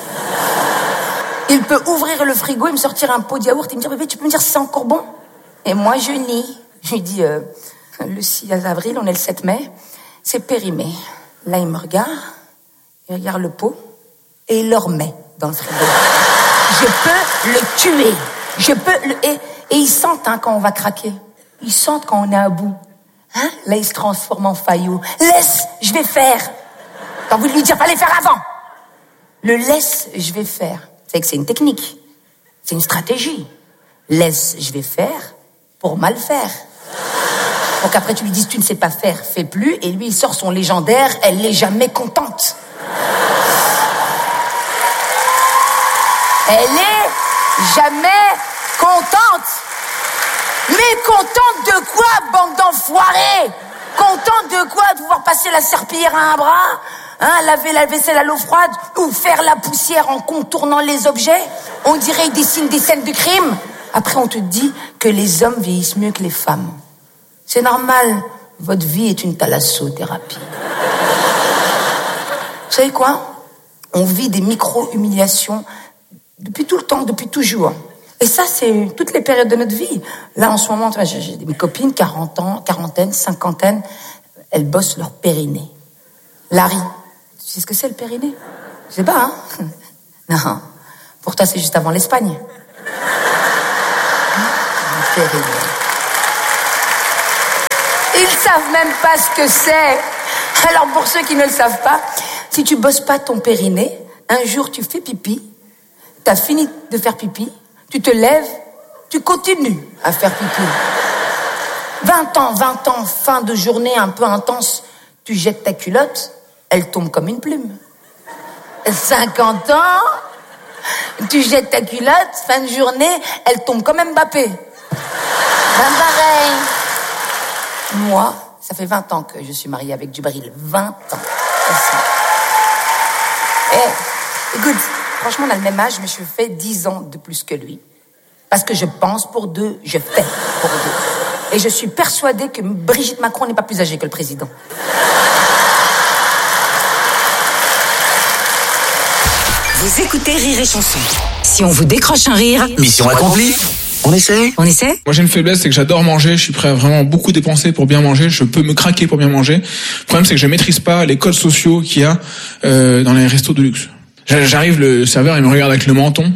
Il peut ouvrir le frigo et me sortir un pot de yaourt et me dire, bébé, tu peux me dire si c'est encore bon? Et moi, je nie. Je lui dis, euh, le six avril, on est le sept mai. C'est périmé. Là, il me regarde, il regarde le pot, et il le remet dans le frigo. Je peux le tuer. Je peux le... Et, et ils sentent hein, quand on va craquer. Ils sentent quand on est à bout. Hein? Là, il se transforme en faillot. Laisse, je vais faire. T'as envie de lui dire, fallait faire avant. Le laisse, je vais faire. C'est que c'est une technique. C'est une stratégie. Laisse, je vais faire pour mal faire. Donc après tu lui dis tu ne sais pas faire, fais plus, et lui il sort son légendaire, elle n'est jamais contente. Elle est jamais contente. Mais contente de quoi, bande d'enfoirés? Contente de quoi? De pouvoir passer la serpillière à un bras, hein, laver la vaisselle à l'eau froide, ou faire la poussière en contournant les objets? On dirait qu'ils dessinent des scènes de crime. Après on te dit que les hommes vieillissent mieux que les femmes. C'est normal, votre vie est une thalassothérapie. Vous savez quoi? On vit des micro-humiliations Depuis tout le temps, depuis toujours. Et ça, c'est toutes les périodes de notre vie. Là, en ce moment, j'ai, j'ai mes copines, quarante ans, quarantaine, cinquantaine, elles bossent leur périnée. Larry, tu sais ce que c'est le périnée? Je sais pas, hein? Non. Pour toi, c'est juste avant l'Espagne. Le périnée. Ils savent même pas ce que c'est. Alors, pour ceux qui ne le savent pas, si tu bosses pas ton périnée, un jour tu fais pipi, t'as fini de faire pipi, tu te lèves, tu continues à faire pipi. vingt ans, vingt ans, fin de journée un peu intense, tu jettes ta culotte, elle tombe comme une plume. cinquante ans, tu jettes ta culotte, fin de journée, elle tombe comme Mbappé. Ben pareil. Moi, ça fait vingt ans que je suis mariée avec Djibril. vingt ans. Merci. Eh, écoute, franchement, on a le même âge, mais je fais dix ans de plus que lui. Parce que je pense pour deux, je fais pour deux. Et je suis persuadée que Brigitte Macron n'est pas plus âgée que le président. Vous écoutez Rire et Chanson. Si on vous décroche un rire... Mission accomplie. On essaie On essaie? Moi j'ai une faiblesse, c'est que j'adore manger, je suis prêt à vraiment beaucoup dépenser pour bien manger, je peux me craquer pour bien manger. Le problème c'est que je maîtrise pas les codes sociaux qu'il y a euh, dans les restos de luxe. J'arrive, le serveur il me regarde avec le menton.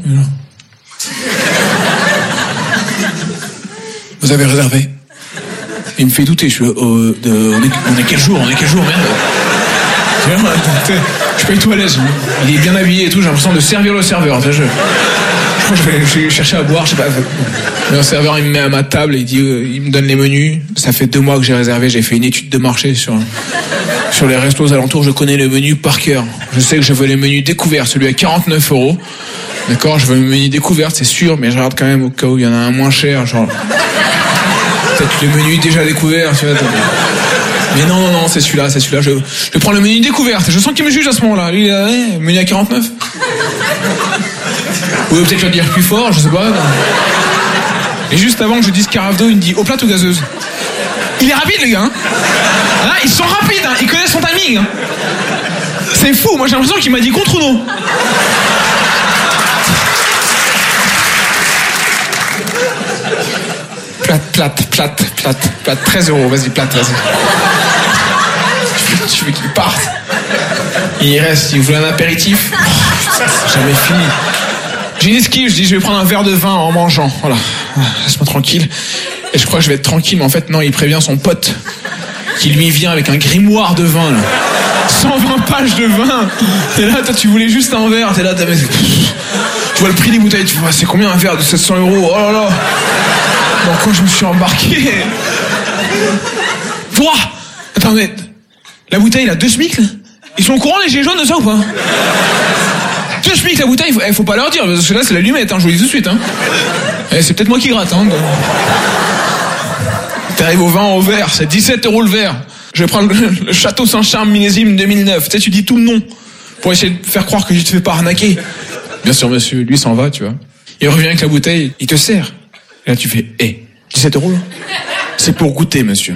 Vous avez réservé? Il me fait douter, je suis là, euh, de, on, est, on est quel jour, on est quel jour, merde. Je suis pas du tout à l'aise. Il est bien habillé et tout, j'ai l'impression de servir le serveur. Je, je, je vais, je vais chercher à boire, je sais pas. Le serveur il me met à ma table, et il dit, euh, il me donne les menus. Ça fait deux mois que j'ai réservé, j'ai fait une étude de marché sur sur les restos aux alentours. Je connais le menu par cœur. Je sais que je veux les menus découverts, celui à quarante-neuf euros. D'accord, je veux le menu découvert, c'est sûr, mais je regarde quand même au cas où il y en a un moins cher, genre peut-être le menu déjà découvert, tu vois. Mais non, non, non, c'est celui-là, c'est celui-là. Je, je prends le menu découverte. Je sens qu'il me juge à ce moment-là. Lui, il a, ouais, menu à quarante-neuf. Ou peut-être le dire plus fort, je sais pas. Et juste avant que je dise carafe d'eau, il me dit eau plate ou gazeuse. Il est rapide, les gars. Hein, hein, ils sont rapides, hein, ils connaissent son timing. Hein. C'est fou, moi j'ai l'impression qu'il m'a dit contre ou non. Plate, plate, plate, plate, plate, treize euros, vas-y, plate, vas-y. Tu veux qu'il parte? Il reste, il voulait un apéritif. Oh, putain, c'est jamais fini. J'ai une esquive, je dis je vais prendre un verre de vin en mangeant. Voilà, laisse-moi tranquille. Et je crois que je vais être tranquille, mais en fait non, il prévient son pote qui lui vient avec un grimoire de vin, là. cent vingt pages de vin. T'es là, toi tu voulais juste un verre, t'es là, t'as... tu vois le prix des bouteilles, tu vois c'est combien un verre de sept cents euros? Oh là là. Dans quoi je me suis embarqué? Toi, attends, mais la bouteille, il a deux smic, là. Ils sont au courant, les gilets jaunes, de ça ou pas? Deux smic, la bouteille, il faut, faut pas leur dire, parce que là, c'est l'allumette, hein, je vous le dis tout de suite. Hein. Et c'est peut-être moi qui gratte. Hein, t'arrives au vin au verre, c'est dix-sept euros le verre. Je vais prendre le, le Château Saint-Charles millésime deux mille neuf. Tu sais, tu dis tout le nom pour essayer de faire croire que je te fais pas arnaquer. Bien sûr, monsieur, lui s'en va, tu vois. Il revient avec la bouteille, il te sert. Et là, tu fais, hé, hey, dix-sept euros, là? C'est pour goûter, monsieur.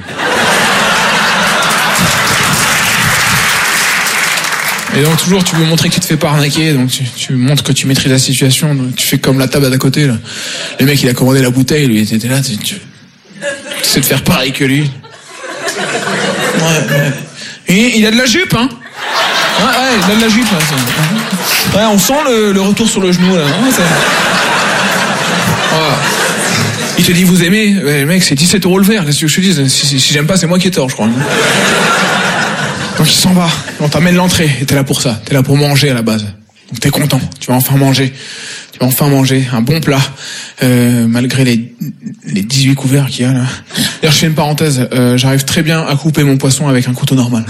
Et donc, toujours, tu veux montrer que tu te fais pas arnaquer, donc tu, tu montres que tu maîtrises la situation, donc tu fais comme la table à côté, là. Le mec, il a commandé la bouteille, lui, il était là, tu, tu, tu essaies de faire pareil que lui. Ouais, ouais. Et il a de la jupe, hein? Ouais, ouais, il a de la jupe, là. Ça. Ouais, on sent le, le retour sur le genou, là. Ouais, ça... voilà. Il te dit, vous aimez? Ouais, mec, c'est dix-sept euros le verre, qu'est-ce que je te dise? Si, si, si j'aime pas, c'est moi qui ai tort, je crois. Donc il s'en va, on t'amène l'entrée, et t'es là pour ça, t'es là pour manger à la base. Donc t'es content, tu vas enfin manger, tu vas enfin manger un bon plat, euh, malgré les, les dix-huit couverts qu'il y a là. D'ailleurs je fais une parenthèse, euh, j'arrive très bien à couper mon poisson avec un couteau normal.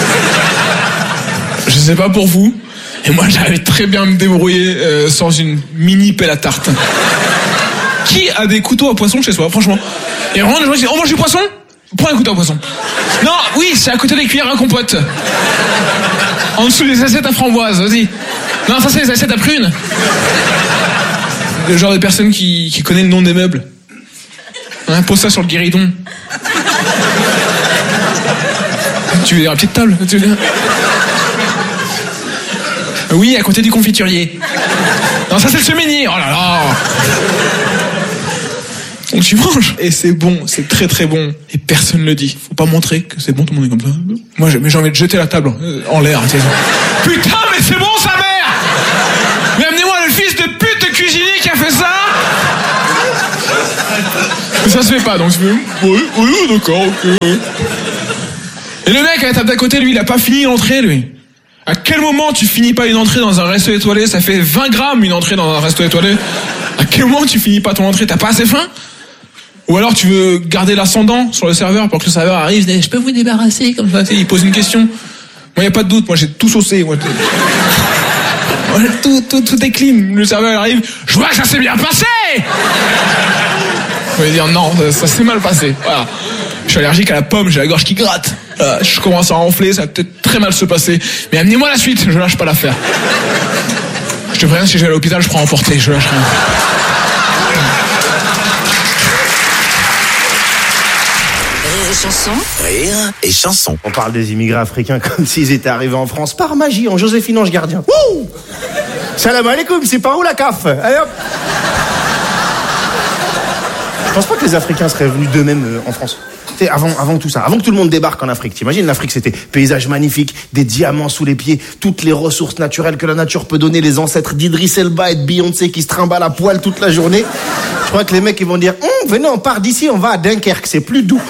Je sais pas pour vous, et moi j'arrive très bien à me débrouiller euh, sans une mini pelle à tarte. Qui a des couteaux à poisson chez soi, franchement? Et vraiment les gens disent, on mange du poisson? Prends un couteau à poisson. Non, oui, c'est à côté des cuillères à compote. En dessous des assiettes à framboise, vas-y. Non, ça c'est les assiettes à prunes. Le genre de personne qui, qui connaît le nom des meubles. Hein, pose ça sur le guéridon. Tu veux dire la petite table? Tu veux dire... Oui, à côté du confiturier. Non, Non, ça c'est le semainier. Oh là là. Donc tu manges. Et c'est bon, c'est très très bon. Et personne ne le dit. Faut pas montrer que c'est bon, tout le monde est comme ça. Moi, j'ai, mais j'ai envie de jeter la table en l'air. Tu sais. Putain, mais c'est bon sa mère. Mais amenez-moi le fils de pute de cuisinier qui a fait ça. Mais ça se fait pas, donc je fais, oui, oui, d'accord, ok. Et le mec à la table d'à côté, lui, il a pas fini l'entrée, lui. À quel moment tu finis pas une entrée dans un resto étoilé? Ça fait vingt grammes une entrée dans un resto étoilé. À quel moment tu finis pas ton entrée? T'as pas assez faim? Ou alors tu veux garder l'ascendant sur le serveur pour que le serveur arrive, je peux vous débarrasser comme ça, il pose une question. Moi, y a pas de doute, moi j'ai tout saucé. Moi, moi, tout, tout, tout est clean. Le serveur arrive, je vois que ça s'est bien passé. Je vais dire non, ça, ça s'est mal passé. Voilà. Je suis allergique à la pomme, j'ai la gorge qui gratte. Là, je commence à enfler, ça va peut-être très mal se passer. Mais amenez-moi la suite, je lâche pas l'affaire. Je te préviens, si je vais à l'hôpital, je prends emporter, je lâche rien. Rire et chanson. Rire et chanson. On parle des immigrés africains comme s'ils étaient arrivés en France par magie, en Joséphine Ange Gardien. Wouh! Salam alaikum, c'est par où la C A F? Allez hop! Je pense pas que les Africains seraient venus d'eux-mêmes euh, en France. Tu sais, avant, avant tout ça, avant que tout le monde débarque en Afrique, t'imagines, l'Afrique c'était paysage magnifique, des diamants sous les pieds, toutes les ressources naturelles que la nature peut donner, les ancêtres d'Idriss Elba et de Beyoncé qui se trimballent à poil toute la journée. Je crois que les mecs ils vont dire hm, venez, on part d'ici, on va à Dunkerque, c'est plus doux.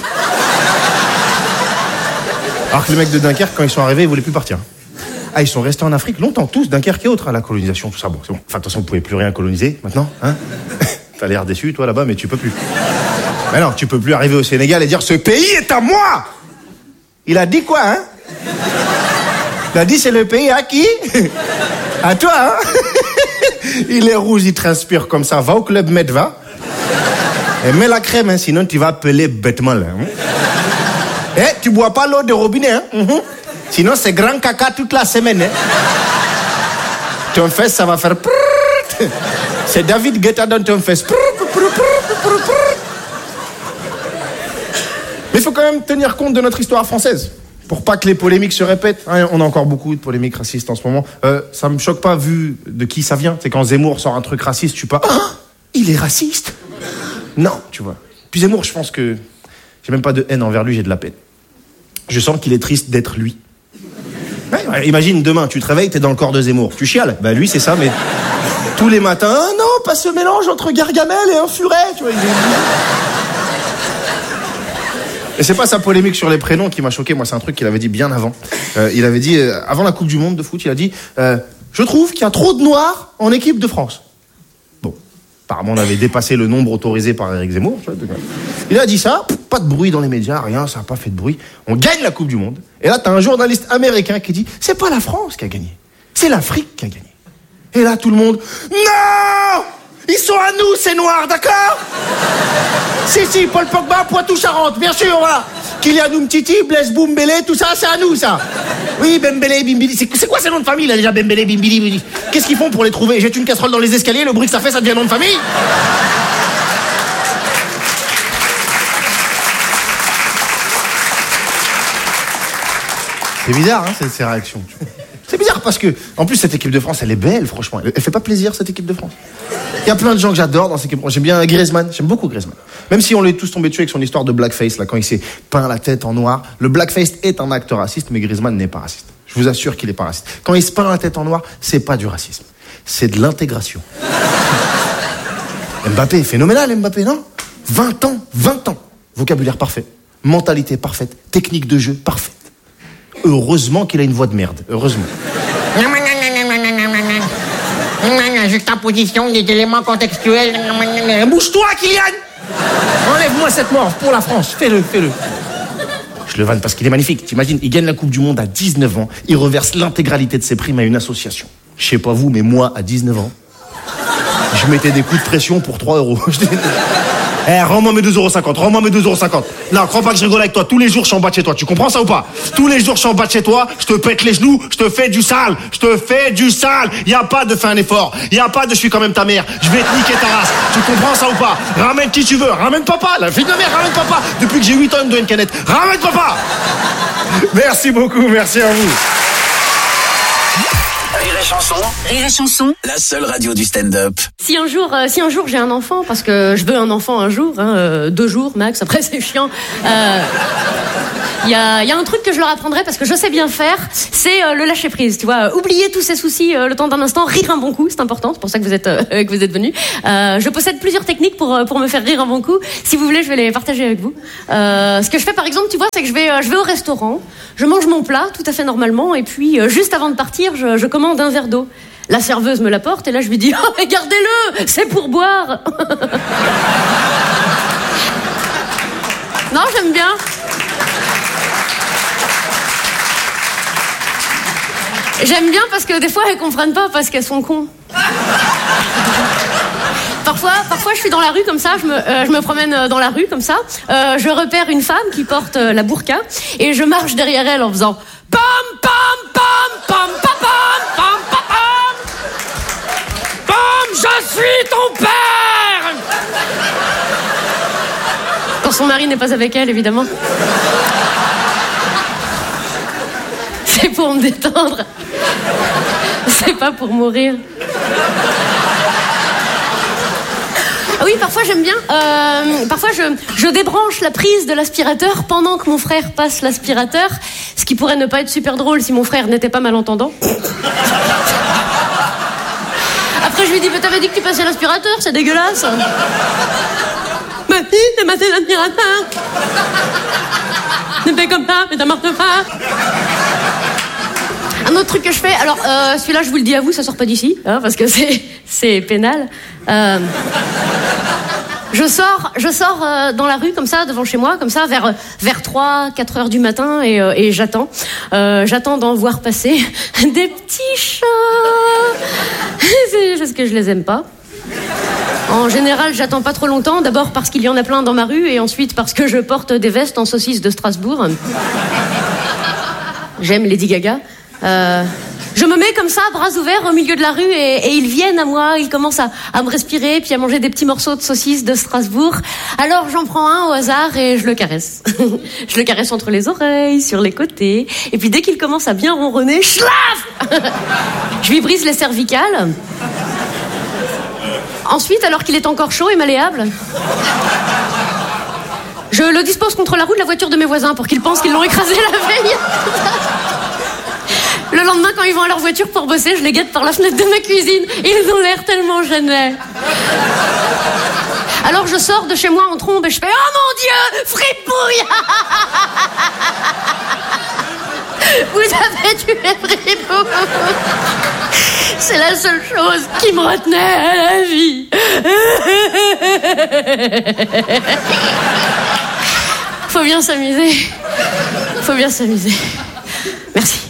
Alors que les mecs de Dunkerque, quand ils sont arrivés, ils voulaient plus partir. Ah, ils sont restés en Afrique longtemps, tous, Dunkerque et autres, hein, la colonisation, tout ça, bon, c'est bon. Enfin, de toute façon, vous pouvez plus rien coloniser maintenant, hein. T'as l'air déçu, toi, là-bas, mais tu peux plus. Mais non, tu peux plus arriver au Sénégal et dire « Ce pays est à moi !» Il a dit quoi, hein? Il a dit « C'est le pays à qui? À toi, hein? » Il est rouge, il transpire comme ça. Va au Club Med, va. Et mets la crème, hein, sinon tu vas appeler bêtement, là. Hein? Eh, tu bois pas l'eau de robinet, hein? Mm-hmm. Sinon, c'est grand caca toute la semaine, hein? Ton fesse, ça va faire... C'est David Guetta dans ton fesse. Mais il faut quand même tenir compte de notre histoire française. Pour pas que les polémiques se répètent. On a encore beaucoup de polémiques racistes en ce moment. Euh, ça me choque pas vu de qui ça vient. C'est quand Zemmour sort un truc raciste, tu pas... Ah, il est raciste? Non, tu vois. Puis Zemmour, je pense que... J'ai même pas de haine envers lui, j'ai de la peine. Je sens qu'il est triste d'être lui. Ouais, ouais, imagine, demain, tu te réveilles, t'es dans le corps de Zemmour. Tu chiales. Bah lui, c'est ça, mais... Tous les matins, ah non, pas ce mélange entre Gargamel et un furet, tu vois. Et c'est pas sa polémique sur les prénoms qui m'a choqué, moi c'est un truc qu'il avait dit bien avant. Euh, il avait dit, euh, avant la Coupe du Monde de foot, il a dit, euh, je trouve qu'il y a trop de noirs en équipe de France. Bon, apparemment on avait dépassé le nombre autorisé par Éric Zemmour. Tu vois, il a dit ça, pas de bruit dans les médias, rien, ça n'a pas fait de bruit. On gagne la Coupe du Monde. Et là t'as un journaliste américain qui dit, c'est pas la France qui a gagné, c'est l'Afrique qui a gagné. Et là, tout le monde... Non! Ils sont à nous, ces noirs, d'accord? Si, si, Paul Pogba, Poitou-Charentes, bien sûr, voilà. Kylian Umtiti, Blaise Boumbélé, tout ça, c'est à nous, ça. Oui, Bembélé, Bimbili. C'est, c'est quoi ces noms de famille, là, déjà, Bembélé, Bimbili, Bimbili? Qu'est-ce qu'ils font pour les trouver? Ils jettent une casserole dans les escaliers, le bruit que ça fait, ça devient nom de famille? C'est bizarre, hein, ces, ces réactions. C'est bizarre parce que, en plus, cette équipe de France, elle est belle, franchement. Elle, elle fait pas plaisir, cette équipe de France. Il y a plein de gens que j'adore dans cette équipe de France. J'aime bien Griezmann, j'aime beaucoup Griezmann. Même si on l'est tous tombés dessus avec son histoire de blackface, là, quand il s'est peint la tête en noir. Le blackface est un acte raciste, mais Griezmann n'est pas raciste. Je vous assure qu'il est pas raciste. Quand il se peint la tête en noir, c'est pas du racisme. C'est de l'intégration. Mbappé, phénoménal, Mbappé, non? vingt ans, vingt ans. Vocabulaire parfait. Mentalité parfaite. Technique de jeu parfaite. Heureusement qu'il a une voix de merde. Heureusement. Juxtaposition des éléments contextuels. Bouge-toi, Kylian! Enlève-moi cette mort pour la France. Fais-le, fais-le. Je le vanne parce qu'il est magnifique. T'imagines, il gagne la Coupe du Monde à dix-neuf ans. Il reverse l'intégralité de ses primes à une association. Je sais pas vous, mais moi, à dix-neuf ans, je mettais des coups de pression pour trois euros. Eh, rends-moi mes deux euros cinquante, rends-moi mes deux euros cinquante. Non, crois pas que je rigole avec toi. Tous les jours, je suis en bas de chez toi. Tu comprends ça ou pas? Tous les jours, je suis en bas de chez toi. Je te pète les genoux. Je te fais du sale. Je te fais du sale. Y a pas de fais un effort. Y a pas de je suis quand même ta mère. Je vais te niquer ta race. Tu comprends ça ou pas? Ramène qui tu veux. Ramène papa. La fille de mère, ramène papa. Depuis que j'ai huit ans, il me doit une canette. Ramène papa. Merci beaucoup. Merci à vous. Rire et Chanson. Rire et Chanson. La seule radio du stand-up. Si un jour, euh, si un jour j'ai un enfant, parce que je veux un enfant un jour, hein, euh, deux jours max, après c'est chiant. Euh, Il y a, y a un truc que je leur apprendrai parce que je sais bien faire, c'est euh, le lâcher prise. Tu vois, oublier tous ces soucis euh, le temps d'un instant, rire un bon coup, c'est important. C'est pour ça que vous êtes euh, que vous êtes venus. Euh, je possède plusieurs techniques pour euh, pour me faire rire un bon coup. Si vous voulez, je vais les partager avec vous. Euh, ce que je fais par exemple, tu vois, c'est que je vais euh, je vais au restaurant, je mange mon plat tout à fait normalement, et puis euh, juste avant de partir, je, je commande un verre d'eau. La serveuse me l'apporte et là je lui dis oh mais gardez-le, c'est pour boire. Non, j'aime bien. J'aime bien parce que des fois elles comprennent pas parce qu'elles sont cons. Parfois, parfois je suis dans la rue comme ça, je me, euh, je me promène dans la rue comme ça, euh, je repère une femme qui porte euh, la burqa et je marche derrière elle en faisant pam pam pam pam pam pam pam pam pam pam, je suis ton père. Quand son mari n'est pas avec elle, évidemment. C'est pour me détendre. C'est pas pour mourir. Ah oui, parfois j'aime bien. Euh, parfois je, je débranche la prise de l'aspirateur pendant que mon frère passe l'aspirateur, ce qui pourrait ne pas être super drôle si mon frère n'était pas malentendant. Après je lui dis, mais t'avais dit que tu passais l'aspirateur, c'est dégueulasse. Ma fille, t'as passé l'aspirateur. Ne fais comme ça, mais ça marche pas. Un autre truc que je fais, alors euh, celui-là je vous le dis à vous, ça sort pas d'ici, hein, parce que c'est c'est pénal. Euh, je sors, je sors euh, dans la rue comme ça, devant chez moi, comme ça, vers vers trois, quatre heures du matin, et, euh, et j'attends, euh, j'attends d'en voir passer des petits chats. C'est parce que je les aime pas. En général, j'attends pas trop longtemps. D'abord parce qu'il y en a plein dans ma rue, et ensuite parce que je porte des vestes en saucisse de Strasbourg. J'aime Lady Gaga. Euh, je me mets comme ça, bras ouverts, au milieu de la rue, et, et ils viennent à moi, ils commencent à, à me respirer, puis à manger des petits morceaux de saucisse de Strasbourg. Alors j'en prends un au hasard et je le caresse. Je le caresse entre les oreilles, sur les côtés, et puis dès qu'il commence à bien ronronner, schlaf. Je lui brise les cervicales. Ensuite, alors qu'il est encore chaud et malléable, je le dispose contre la roue de la voiture de mes voisins pour qu'ils pensent qu'ils l'ont écrasé la veille. Le lendemain, quand ils vont à leur voiture pour bosser, je les guette par la fenêtre de ma cuisine. Ils ont l'air tellement gênés. Alors je sors de chez moi en trombe et je fais « Oh mon Dieu, fripouille !» Vous avez tué Fripouille. C'est la seule chose qui me retenait à la vie. Faut bien s'amuser. Faut bien s'amuser. Merci.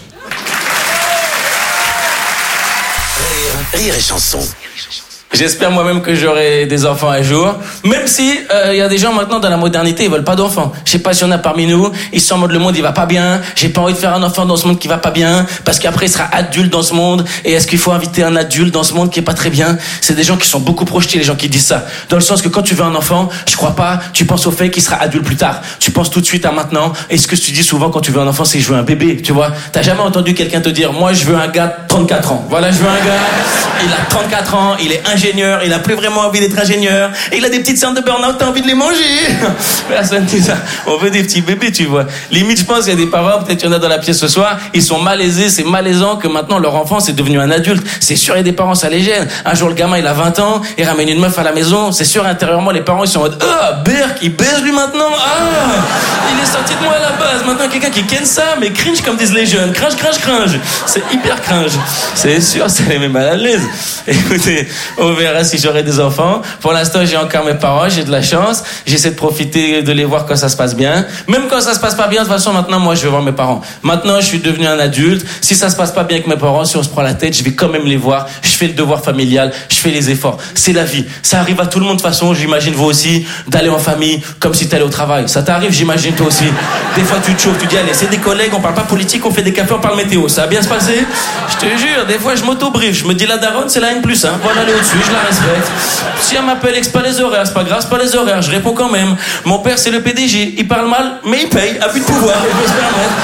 Rire et Chanson. J'espère moi-même que j'aurai des enfants un jour. Même si il euh, y a des gens maintenant dans la modernité, ils veulent pas d'enfants. Je sais pas s'il y en a parmi nous, ils sont en mode le monde il va pas bien. J'ai pas envie de faire un enfant dans ce monde qui va pas bien, parce qu'après il sera adulte dans ce monde. Et est-ce qu'il faut inviter un adulte dans ce monde qui est pas très bien? C'est des gens qui sont beaucoup projetés, les gens qui disent ça. Dans le sens que quand tu veux un enfant, je crois pas, tu penses au fait qu'il sera adulte plus tard. Tu penses tout de suite à maintenant. Et ce que tu dis souvent quand tu veux un enfant, c'est je veux un bébé, tu vois. T'as jamais entendu quelqu'un te dire moi je veux un gars de trente-quatre ans. Voilà, je veux un gars, il a trente-quatre ans, il est ingénieur, il a plus vraiment envie d'être ingénieur, et il a des petites cernes de burn-out, t'as envie de les manger. Personne dit ça. On veut des petits bébés, tu vois. Limite, je pense qu'il y a des parents, peut-être qu'il y en a dans la pièce ce soir, ils sont malaisés, c'est malaisant que maintenant leur enfant c'est devenu un adulte. C'est sûr, il y a des parents, ça les gêne. Un jour, le gamin, il a vingt ans, il ramène une meuf à la maison, c'est sûr, intérieurement, les parents, ils sont en mode, ah, Berk, il baise lui maintenant, ah, il est sorti de moi à la base. Maintenant, quelqu'un qui ken ça, mais cringe comme disent les jeunes. Cringe, cringe, cringe. C'est hyper cringe. C'est sûr, ça les met mal à l'aise. Écoutez, on verra si j'aurai des enfants. Pour l'instant, j'ai encore mes parents, j'ai de la chance. J'essaie de profiter de les voir quand ça se passe bien. Même quand ça se passe pas bien, de toute façon, maintenant, moi, je vais voir mes parents. Maintenant, je suis devenu un adulte. Si ça se passe pas bien avec mes parents, si on se prend la tête, je vais quand même les voir. Je fais le devoir familial, je fais les efforts. C'est la vie. Ça arrive à tout le monde de toute façon. J'imagine vous aussi, d'aller en famille, comme si t'allais au travail. Ça t'arrive, j'imagine toi aussi. Des fois, tu te chauffes, tu dis, allez, c'est des collègues, on parle pas politique, on fait des cafés, on parle météo. Ça va bien se passer? Je te jure, des fois, je m'auto-brief. Je me dis, la daronne, c'est la N plus un. Voilà, aller au-dessus, je la respecte. Si elle m'appelle et que c'est pas les horaires, c'est pas grave, c'est pas les horaires, je réponds quand même. Mon père, c'est le P D G. Il parle mal, mais il paye, a plus de pouvoir, il peut se permettre.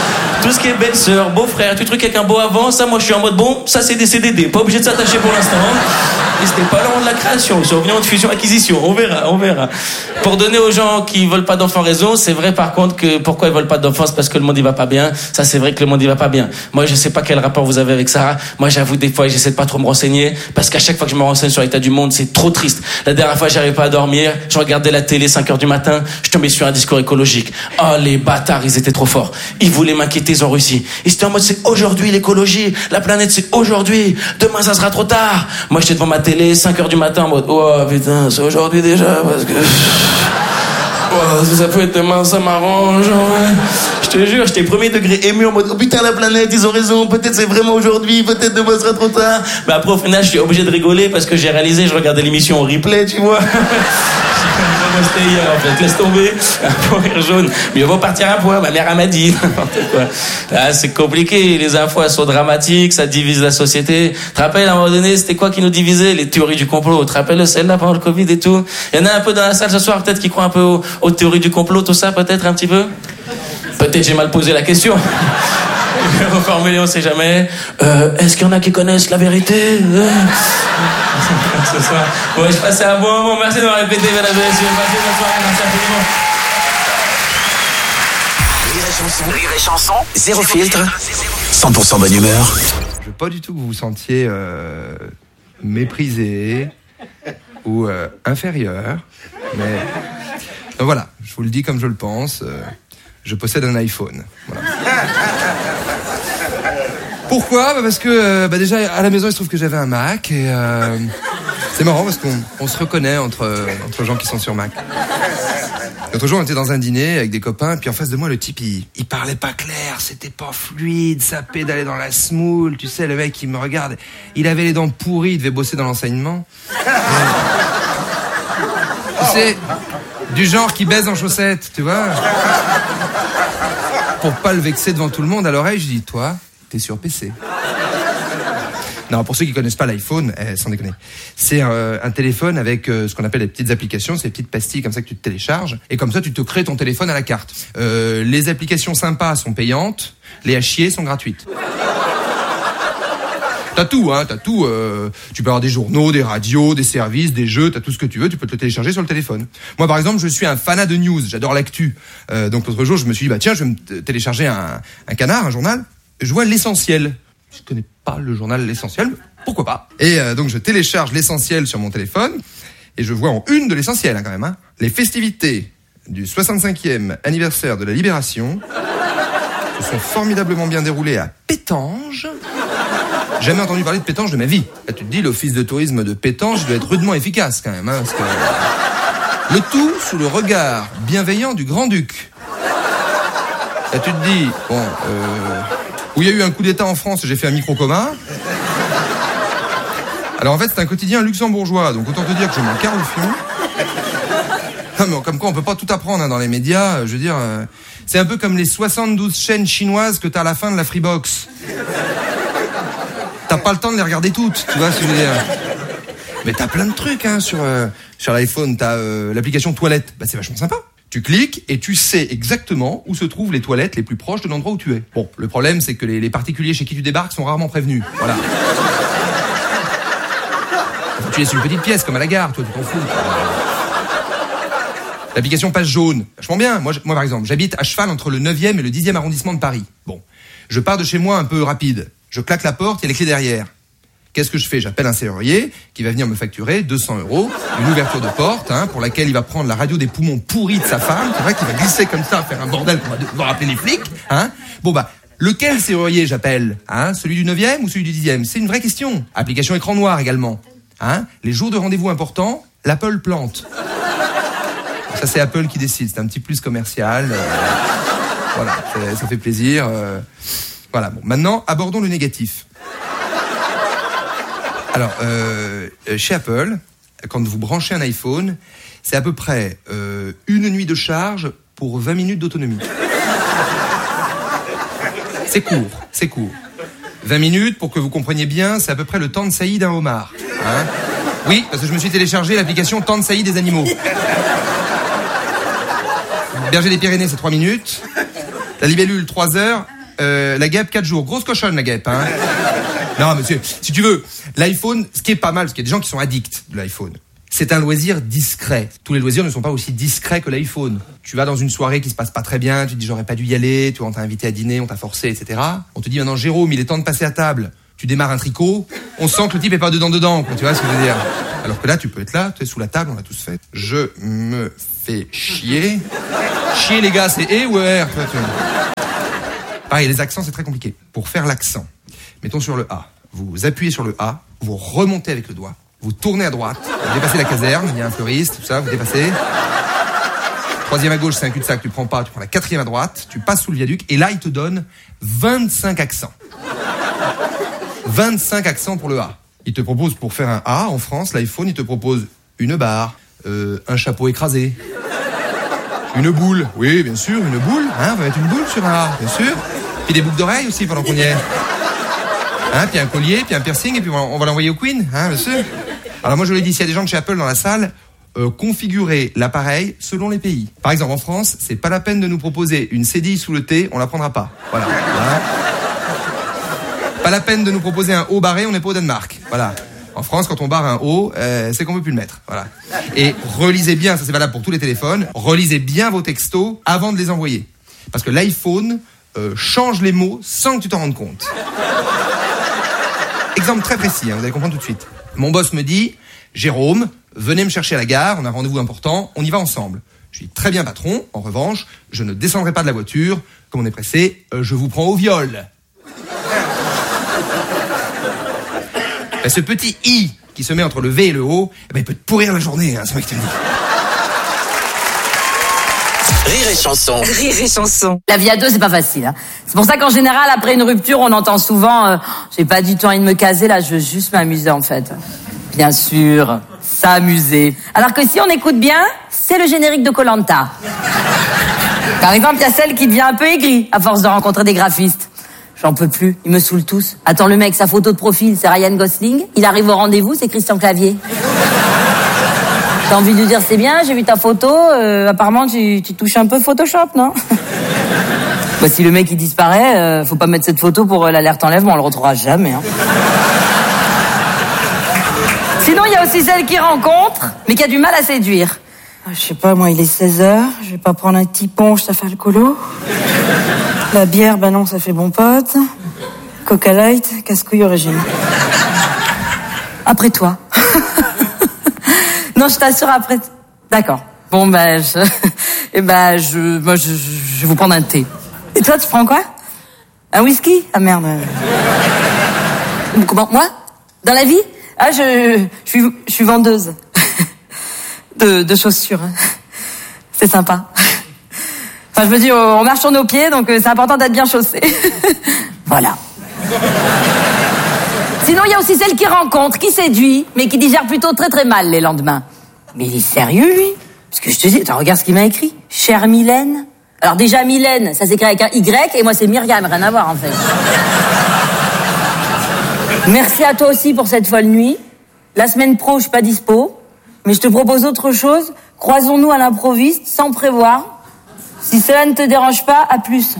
Tout ce qui est belle-sœur, beau-frère, tout truc avec un beau avant, ça, moi, je suis en mode bon, ça, c'est des C D D. Pas obligé de s'attacher pour l'instant. Hein. Et c'était pas loin de la création. Ils sont venus en fusion-acquisition. On verra, on verra. Pour donner aux gens qui veulent pas d'enfants raison, c'est vrai, par contre, que pourquoi ils veulent pas d'enfants, c'est parce que le monde, il va pas bien. Ça, c'est vrai que le monde, il va pas bien. Moi, je sais pas quel rapport vous avez avec ça. Moi, j'avoue, des fois, j'essaie de pas trop me renseigner. Parce qu'à chaque fois que je me renseigne sur l'état du monde, c'est trop triste. La dernière fois, j'arrivais pas à dormir. Je regardais la télé, cinq heures du matin. Je tombais sur un discours écologique. Oh, les bâtards, ils étaient trop forts. Ils voulaient m'inquiéter, ils ont réussi. Ils étaient en mode, c'est aujourd'hui l'écologie. La planète, c'est aujourd'hui. Demain, ça sera trop tard. Moi, j'étais devant ma télé, cinq heures du matin, en mode, oh, putain, c'est aujourd'hui déjà, parce que... Oh, si ça peut être demain, ça m'arrange. Ouais. Je te jure, j'étais premier degré ému en mode, oh putain, la planète, ils ont raison. Peut-être c'est vraiment aujourd'hui, peut-être demain, ça sera trop tard. Mais après, au final, je suis obligé de rigoler parce que j'ai réalisé, je regardais l'émission en replay, tu vois. C'était hier, en fait, laisse tomber, un point rire jaune. Mieux vaut partir un point, ma mère m'a dit. Ah, c'est compliqué, les infos, elles sont dramatiques, ça divise la société. Tu te rappelles, à un moment donné, c'était quoi qui nous divisait? Les théories du complot. Tu te rappelles celle-là pendant le Covid et tout? Il y en a un peu dans la salle ce soir, peut-être, qui croient un peu aux, aux théories du complot, tout ça, peut-être, un petit peu? Peut-être j'ai mal posé la question. Je vais reformuler, on sait jamais. Euh, est-ce qu'il y en a qui connaissent la vérité? C'est ça. Ouais, je passais un bon moment. Merci de m'avoir répété, mesdames et messieurs. Passez bonne soirée. Merci infiniment. Rire et chanson. Rire et chanson. Zéro filtre. cent pour cent bonne humeur. Je veux pas du tout que vous vous sentiez euh, méprisé ou euh, inférieur. Mais donc voilà, je vous le dis comme je le pense. Euh, je possède un iPhone. Voilà. Pourquoi? Bah parce que euh, bah déjà à la maison il se trouve que j'avais un Mac et euh, c'est marrant parce qu'on on se reconnaît entre entre gens qui sont sur Mac. L'autre jour on était dans un dîner avec des copains puis en face de moi le type il, il parlait pas clair, c'était pas fluide, ça pédalait dans la smoule, tu sais le mec il me regarde, il avait les dents pourries, il devait bosser dans l'enseignement. Et, tu sais, du genre qui baise en chaussettes, tu vois. Pour pas le vexer devant tout le monde à l'oreille, je dis toi t'es sur P C. Non, pour ceux qui connaissent pas l'iPhone, eh, sans déconner, c'est euh, un téléphone avec euh, ce qu'on appelle les petites applications, ces petites pastilles comme ça que tu te télécharges, et comme ça tu te crées ton téléphone à la carte. Euh, les applications sympas sont payantes, les à chier sont gratuites. T'as tout, hein, t'as tout. Euh, tu peux avoir des journaux, des radios, des services, des jeux, t'as tout ce que tu veux, tu peux te le télécharger sur le téléphone. Moi, par exemple, je suis un fanat de news, j'adore l'actu. Euh, donc l'autre jour, je me suis dit, bah tiens, je vais me télécharger un, un canard, un journal. Je vois l'essentiel. Je connais pas le journal l'essentiel, mais pourquoi pas. Et euh, donc je télécharge l'essentiel sur mon téléphone et je vois en une de l'essentiel hein, quand même. Hein, les festivités du soixante-cinquième anniversaire de la Libération se sont formidablement bien déroulées à Pétange. Jamais entendu parler de Pétange de ma vie. Là tu te dis l'office de tourisme de Pétange doit être rudement efficace quand même. Hein, parce que... Le tout sous le regard bienveillant du grand-duc. Là tu te dis bon. Euh... Où il y a eu un coup d'état en France, j'ai fait un micro-coma. Alors en fait, c'est un quotidien luxembourgeois, donc autant te dire que je m'en carre le fion. Non mais comme quoi, on peut pas tout apprendre hein, dans les médias. Je veux dire, euh, c'est un peu comme les soixante-douze chaînes chinoises que t'as à la fin de la Freebox. T'as pas le temps de les regarder toutes, tu vois ce que je veux dire. Mais t'as plein de trucs hein, sur euh, sur l'iPhone. T'as euh, l'application toilette, bah c'est vachement sympa. Tu cliques et tu sais exactement où se trouvent les toilettes les plus proches de l'endroit où tu es. Bon, le problème, c'est que les, les particuliers chez qui tu débarques sont rarement prévenus. Voilà. Enfin, tu es sur une petite pièce, comme à la gare, toi, tu t'en fous. L'application Page Jaune, vachement bien. Moi, moi, par exemple, j'habite à cheval entre le neuvième et le dixième arrondissement de Paris. Bon, je pars de chez moi un peu rapide. Je claque la porte, il y a les clés derrière. Qu'est-ce que je fais? J'appelle un serrurier qui va venir me facturer deux cents euros, une ouverture de porte, hein, pour laquelle il va prendre la radio des poumons pourris de sa femme, c'est vrai qu'il va glisser comme ça, faire un bordel qu'on va devoir appeler les flics, hein. Bon bah, lequel serrurier j'appelle, hein? Celui du neuvième ou celui du dixième? C'est une vraie question. Application écran noir également, hein. Les jours de rendez-vous importants, l'Apple plante. Ça c'est Apple qui décide, c'est un petit plus commercial. Euh, voilà, ça, ça fait plaisir. Euh, voilà, bon, maintenant abordons le négatif. Alors, euh, chez Apple, quand vous branchez un iPhone, c'est à peu près euh, une nuit de charge pour vingt minutes d'autonomie. C'est court, c'est court. vingt minutes, pour que vous compreniez bien, c'est à peu près le temps de saillie d'un homard. Hein? Oui, parce que je me suis téléchargé l'application temps de saillie des animaux. Berger des Pyrénées, c'est trois minutes. La libellule, trois heures. euh, la guêpe quatre jours. Grosse cochonne la guêpe, hein. Non, monsieur, si tu veux, l'iPhone, ce qui est pas mal, parce qu'il y a des gens qui sont addicts de l'iPhone. C'est un loisir discret. Tous les loisirs ne sont pas aussi discrets que l'iPhone. Tu vas dans une soirée qui se passe pas très bien, tu te dis j'aurais pas dû y aller, tu vois, on t'a invité à dîner, on t'a forcé, et cetera. On te dit maintenant Jérôme, il est temps de passer à table. Tu démarres un tricot, on sent que le type est pas dedans dedans, quoi, tu vois ce que je veux dire. Alors que là, tu peux être là, tu es sous la table, on l'a tous fait. Je me fais chier. Chier les gars, c'est E ou R, tu vois, tu vois. Pareil, les accents, c'est très compliqué. Pour faire l'accent, mettons sur le A. Vous appuyez sur le A, vous remontez avec le doigt. Vous tournez à droite, vous dépassez la caserne, il y a un fleuriste, tout ça, vous dépassez. Troisième à gauche, c'est un cul-de-sac, tu prends pas, tu prends la quatrième à droite, tu passes sous le viaduc, et là, il te donne vingt-cinq accents. vingt-cinq accents pour le A. Il te propose, pour faire un A, en France, l'iPhone, il te propose une barre, euh, un chapeau écrasé, une boule. Oui, bien sûr, une boule, hein, on va mettre une boule sur un A, bien sûr. Puis des boucles d'oreilles aussi, pendant qu'on y est. Hein, puis un collier, puis un piercing, et puis on va l'envoyer au Queen, hein, bien sûr. Alors moi je l'ai dit, s'il y a des gens de chez Apple dans la salle, euh, configurez l'appareil selon les pays. Par exemple en France, c'est pas la peine de nous proposer une cédille sous le thé, on la prendra pas. Voilà. Voilà. Pas la peine de nous proposer un haut barré, on n'est pas au Danemark. Voilà. En France, quand on barre un haut, euh, c'est qu'on peut plus le mettre. Voilà. Et relisez bien, ça c'est valable pour tous les téléphones, relisez bien vos textos avant de les envoyer. Parce que l'iPhone euh, change les mots sans que tu t'en rendes compte. Exemple très précis, hein, vous allez comprendre tout de suite. Mon boss me dit, Jérôme, venez me chercher à la gare, on a un rendez-vous important, on y va ensemble. Je dis, très bien patron, en revanche, je ne descendrai pas de la voiture, comme on est pressé, euh, je vous prends au viol. Ben, ce petit I qui se met entre le V et le O, eh ben, il peut te pourrir la journée, hein, c'est moi qui te le dis. Rire et chanson. Rire et chanson. La vie à deux, c'est pas facile. Hein. C'est pour ça qu'en général, après une rupture, on entend souvent euh, « J'ai pas du tout envie de me caser, là, je veux juste m'amuser, en fait. » Bien sûr, s'amuser. Alors que si on écoute bien, c'est le générique de Koh-Lanta. Par exemple, il y a celle qui devient un peu aigrie à force de rencontrer des graphistes. J'en peux plus, ils me saoulent tous. Attends, le mec, sa photo de profil, c'est Ryan Gosling. Il arrive au rendez-vous, c'est Christian Clavier. T'as envie de lui dire, c'est bien, j'ai vu ta photo, euh, apparemment tu, tu touches un peu Photoshop, non? Bah, si le mec il disparaît, euh, faut pas mettre cette photo pour euh, l'alerte enlèvement, on le retrouvera jamais. Hein. Sinon, il y a aussi celle qui rencontre, mais qui a du mal à séduire. Ah, je sais pas, moi il est seize heures, je vais pas prendre un petit punch, ça fait alcoolo. La bière, bah non, ça fait bon pote. Coca Light, casse-couille au régime. Après toi. Non, je t'assure après. D'accord. Bon, ben, je... Eh ben, je... Moi, je... je vais vous prendre un thé. Et toi, tu prends quoi? Un whisky? Ah, merde. Comment? Moi? Dans la vie? Ah, je... Je suis, je suis vendeuse. De, de chaussures. C'est sympa. Enfin, je me dis, on marche sur nos pieds, donc c'est important d'être bien chaussé. Voilà. Sinon, il y a aussi celle qui rencontre, qui séduit, mais qui digère plutôt très très mal les lendemains. Mais il est sérieux, lui? Parce que je te dis, attends, regarde ce qu'il m'a écrit. Chère Mylène. Alors déjà, Mylène, ça s'écrit avec un Y, et moi c'est Myriam, rien à voir en fait. Merci à toi aussi pour cette folle nuit. La semaine pro, je suis pas dispo, mais je te propose autre chose. Croisons-nous à l'improviste, sans prévoir. Si cela ne te dérange pas, à plus.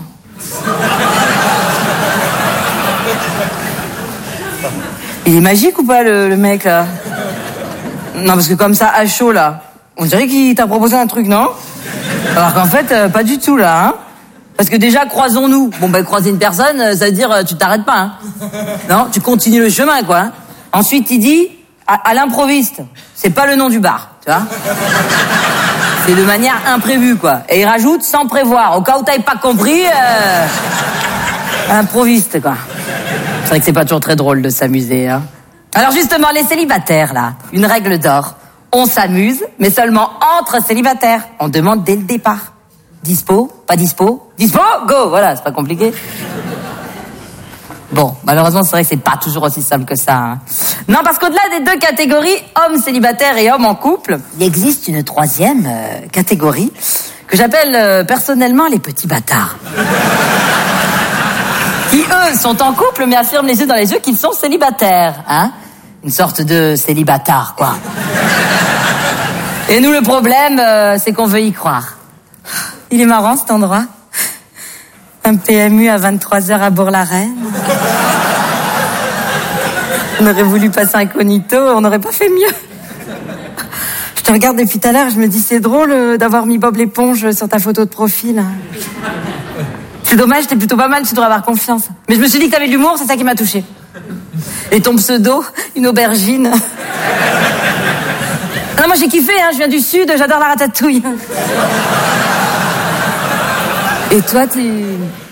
Il est magique ou pas, le, le mec, là? Non, parce que comme ça, à chaud, là, on dirait qu'il t'a proposé un truc, non? Alors qu'en fait, euh, pas du tout, là, hein? Parce que déjà, croisons-nous. Bon, ben, croiser une personne, ça veut dire, euh, tu t'arrêtes pas, hein? Non, tu continues le chemin, quoi. Hein? Ensuite, il dit, à, à l'improviste. C'est pas le nom du bar, tu vois? C'est de manière imprévue, quoi. Et il rajoute, sans prévoir. Au cas où t'avais pas compris, euh, improviste, quoi. C'est vrai que c'est pas toujours très drôle de s'amuser, hein. Alors justement, les célibataires, là, une règle d'or. On s'amuse, mais seulement entre célibataires. On demande dès le départ. Dispo? Pas dispo? Dispo? Go! Voilà, c'est pas compliqué. Bon, malheureusement, c'est vrai que c'est pas toujours aussi simple que ça, hein. Non, parce qu'au-delà des deux catégories, hommes célibataires et hommes en couple, il existe une troisième euh, catégorie que j'appelle euh, personnellement les petits bâtards. Qui, eux, sont en couple, mais affirment les yeux dans les yeux qu'ils sont célibataires, hein. Une sorte de célibatard, quoi. Et nous, le problème, euh, c'est qu'on veut y croire. Il est marrant, cet endroit. Un P M U à vingt-trois heures à Bourg-la-Reine. On aurait voulu passer incognito, on n'aurait pas fait mieux. Je te regarde depuis tout à l'heure, je me dis c'est drôle euh, d'avoir mis Bob l'éponge sur ta photo de profil. C'est dommage, t'es plutôt pas mal, tu devrais avoir confiance. Mais je me suis dit que t'avais de l'humour, c'est ça qui m'a touchée. Et ton pseudo, une aubergine. Non, moi j'ai kiffé, hein, je viens du sud, j'adore la ratatouille. Et toi, tu...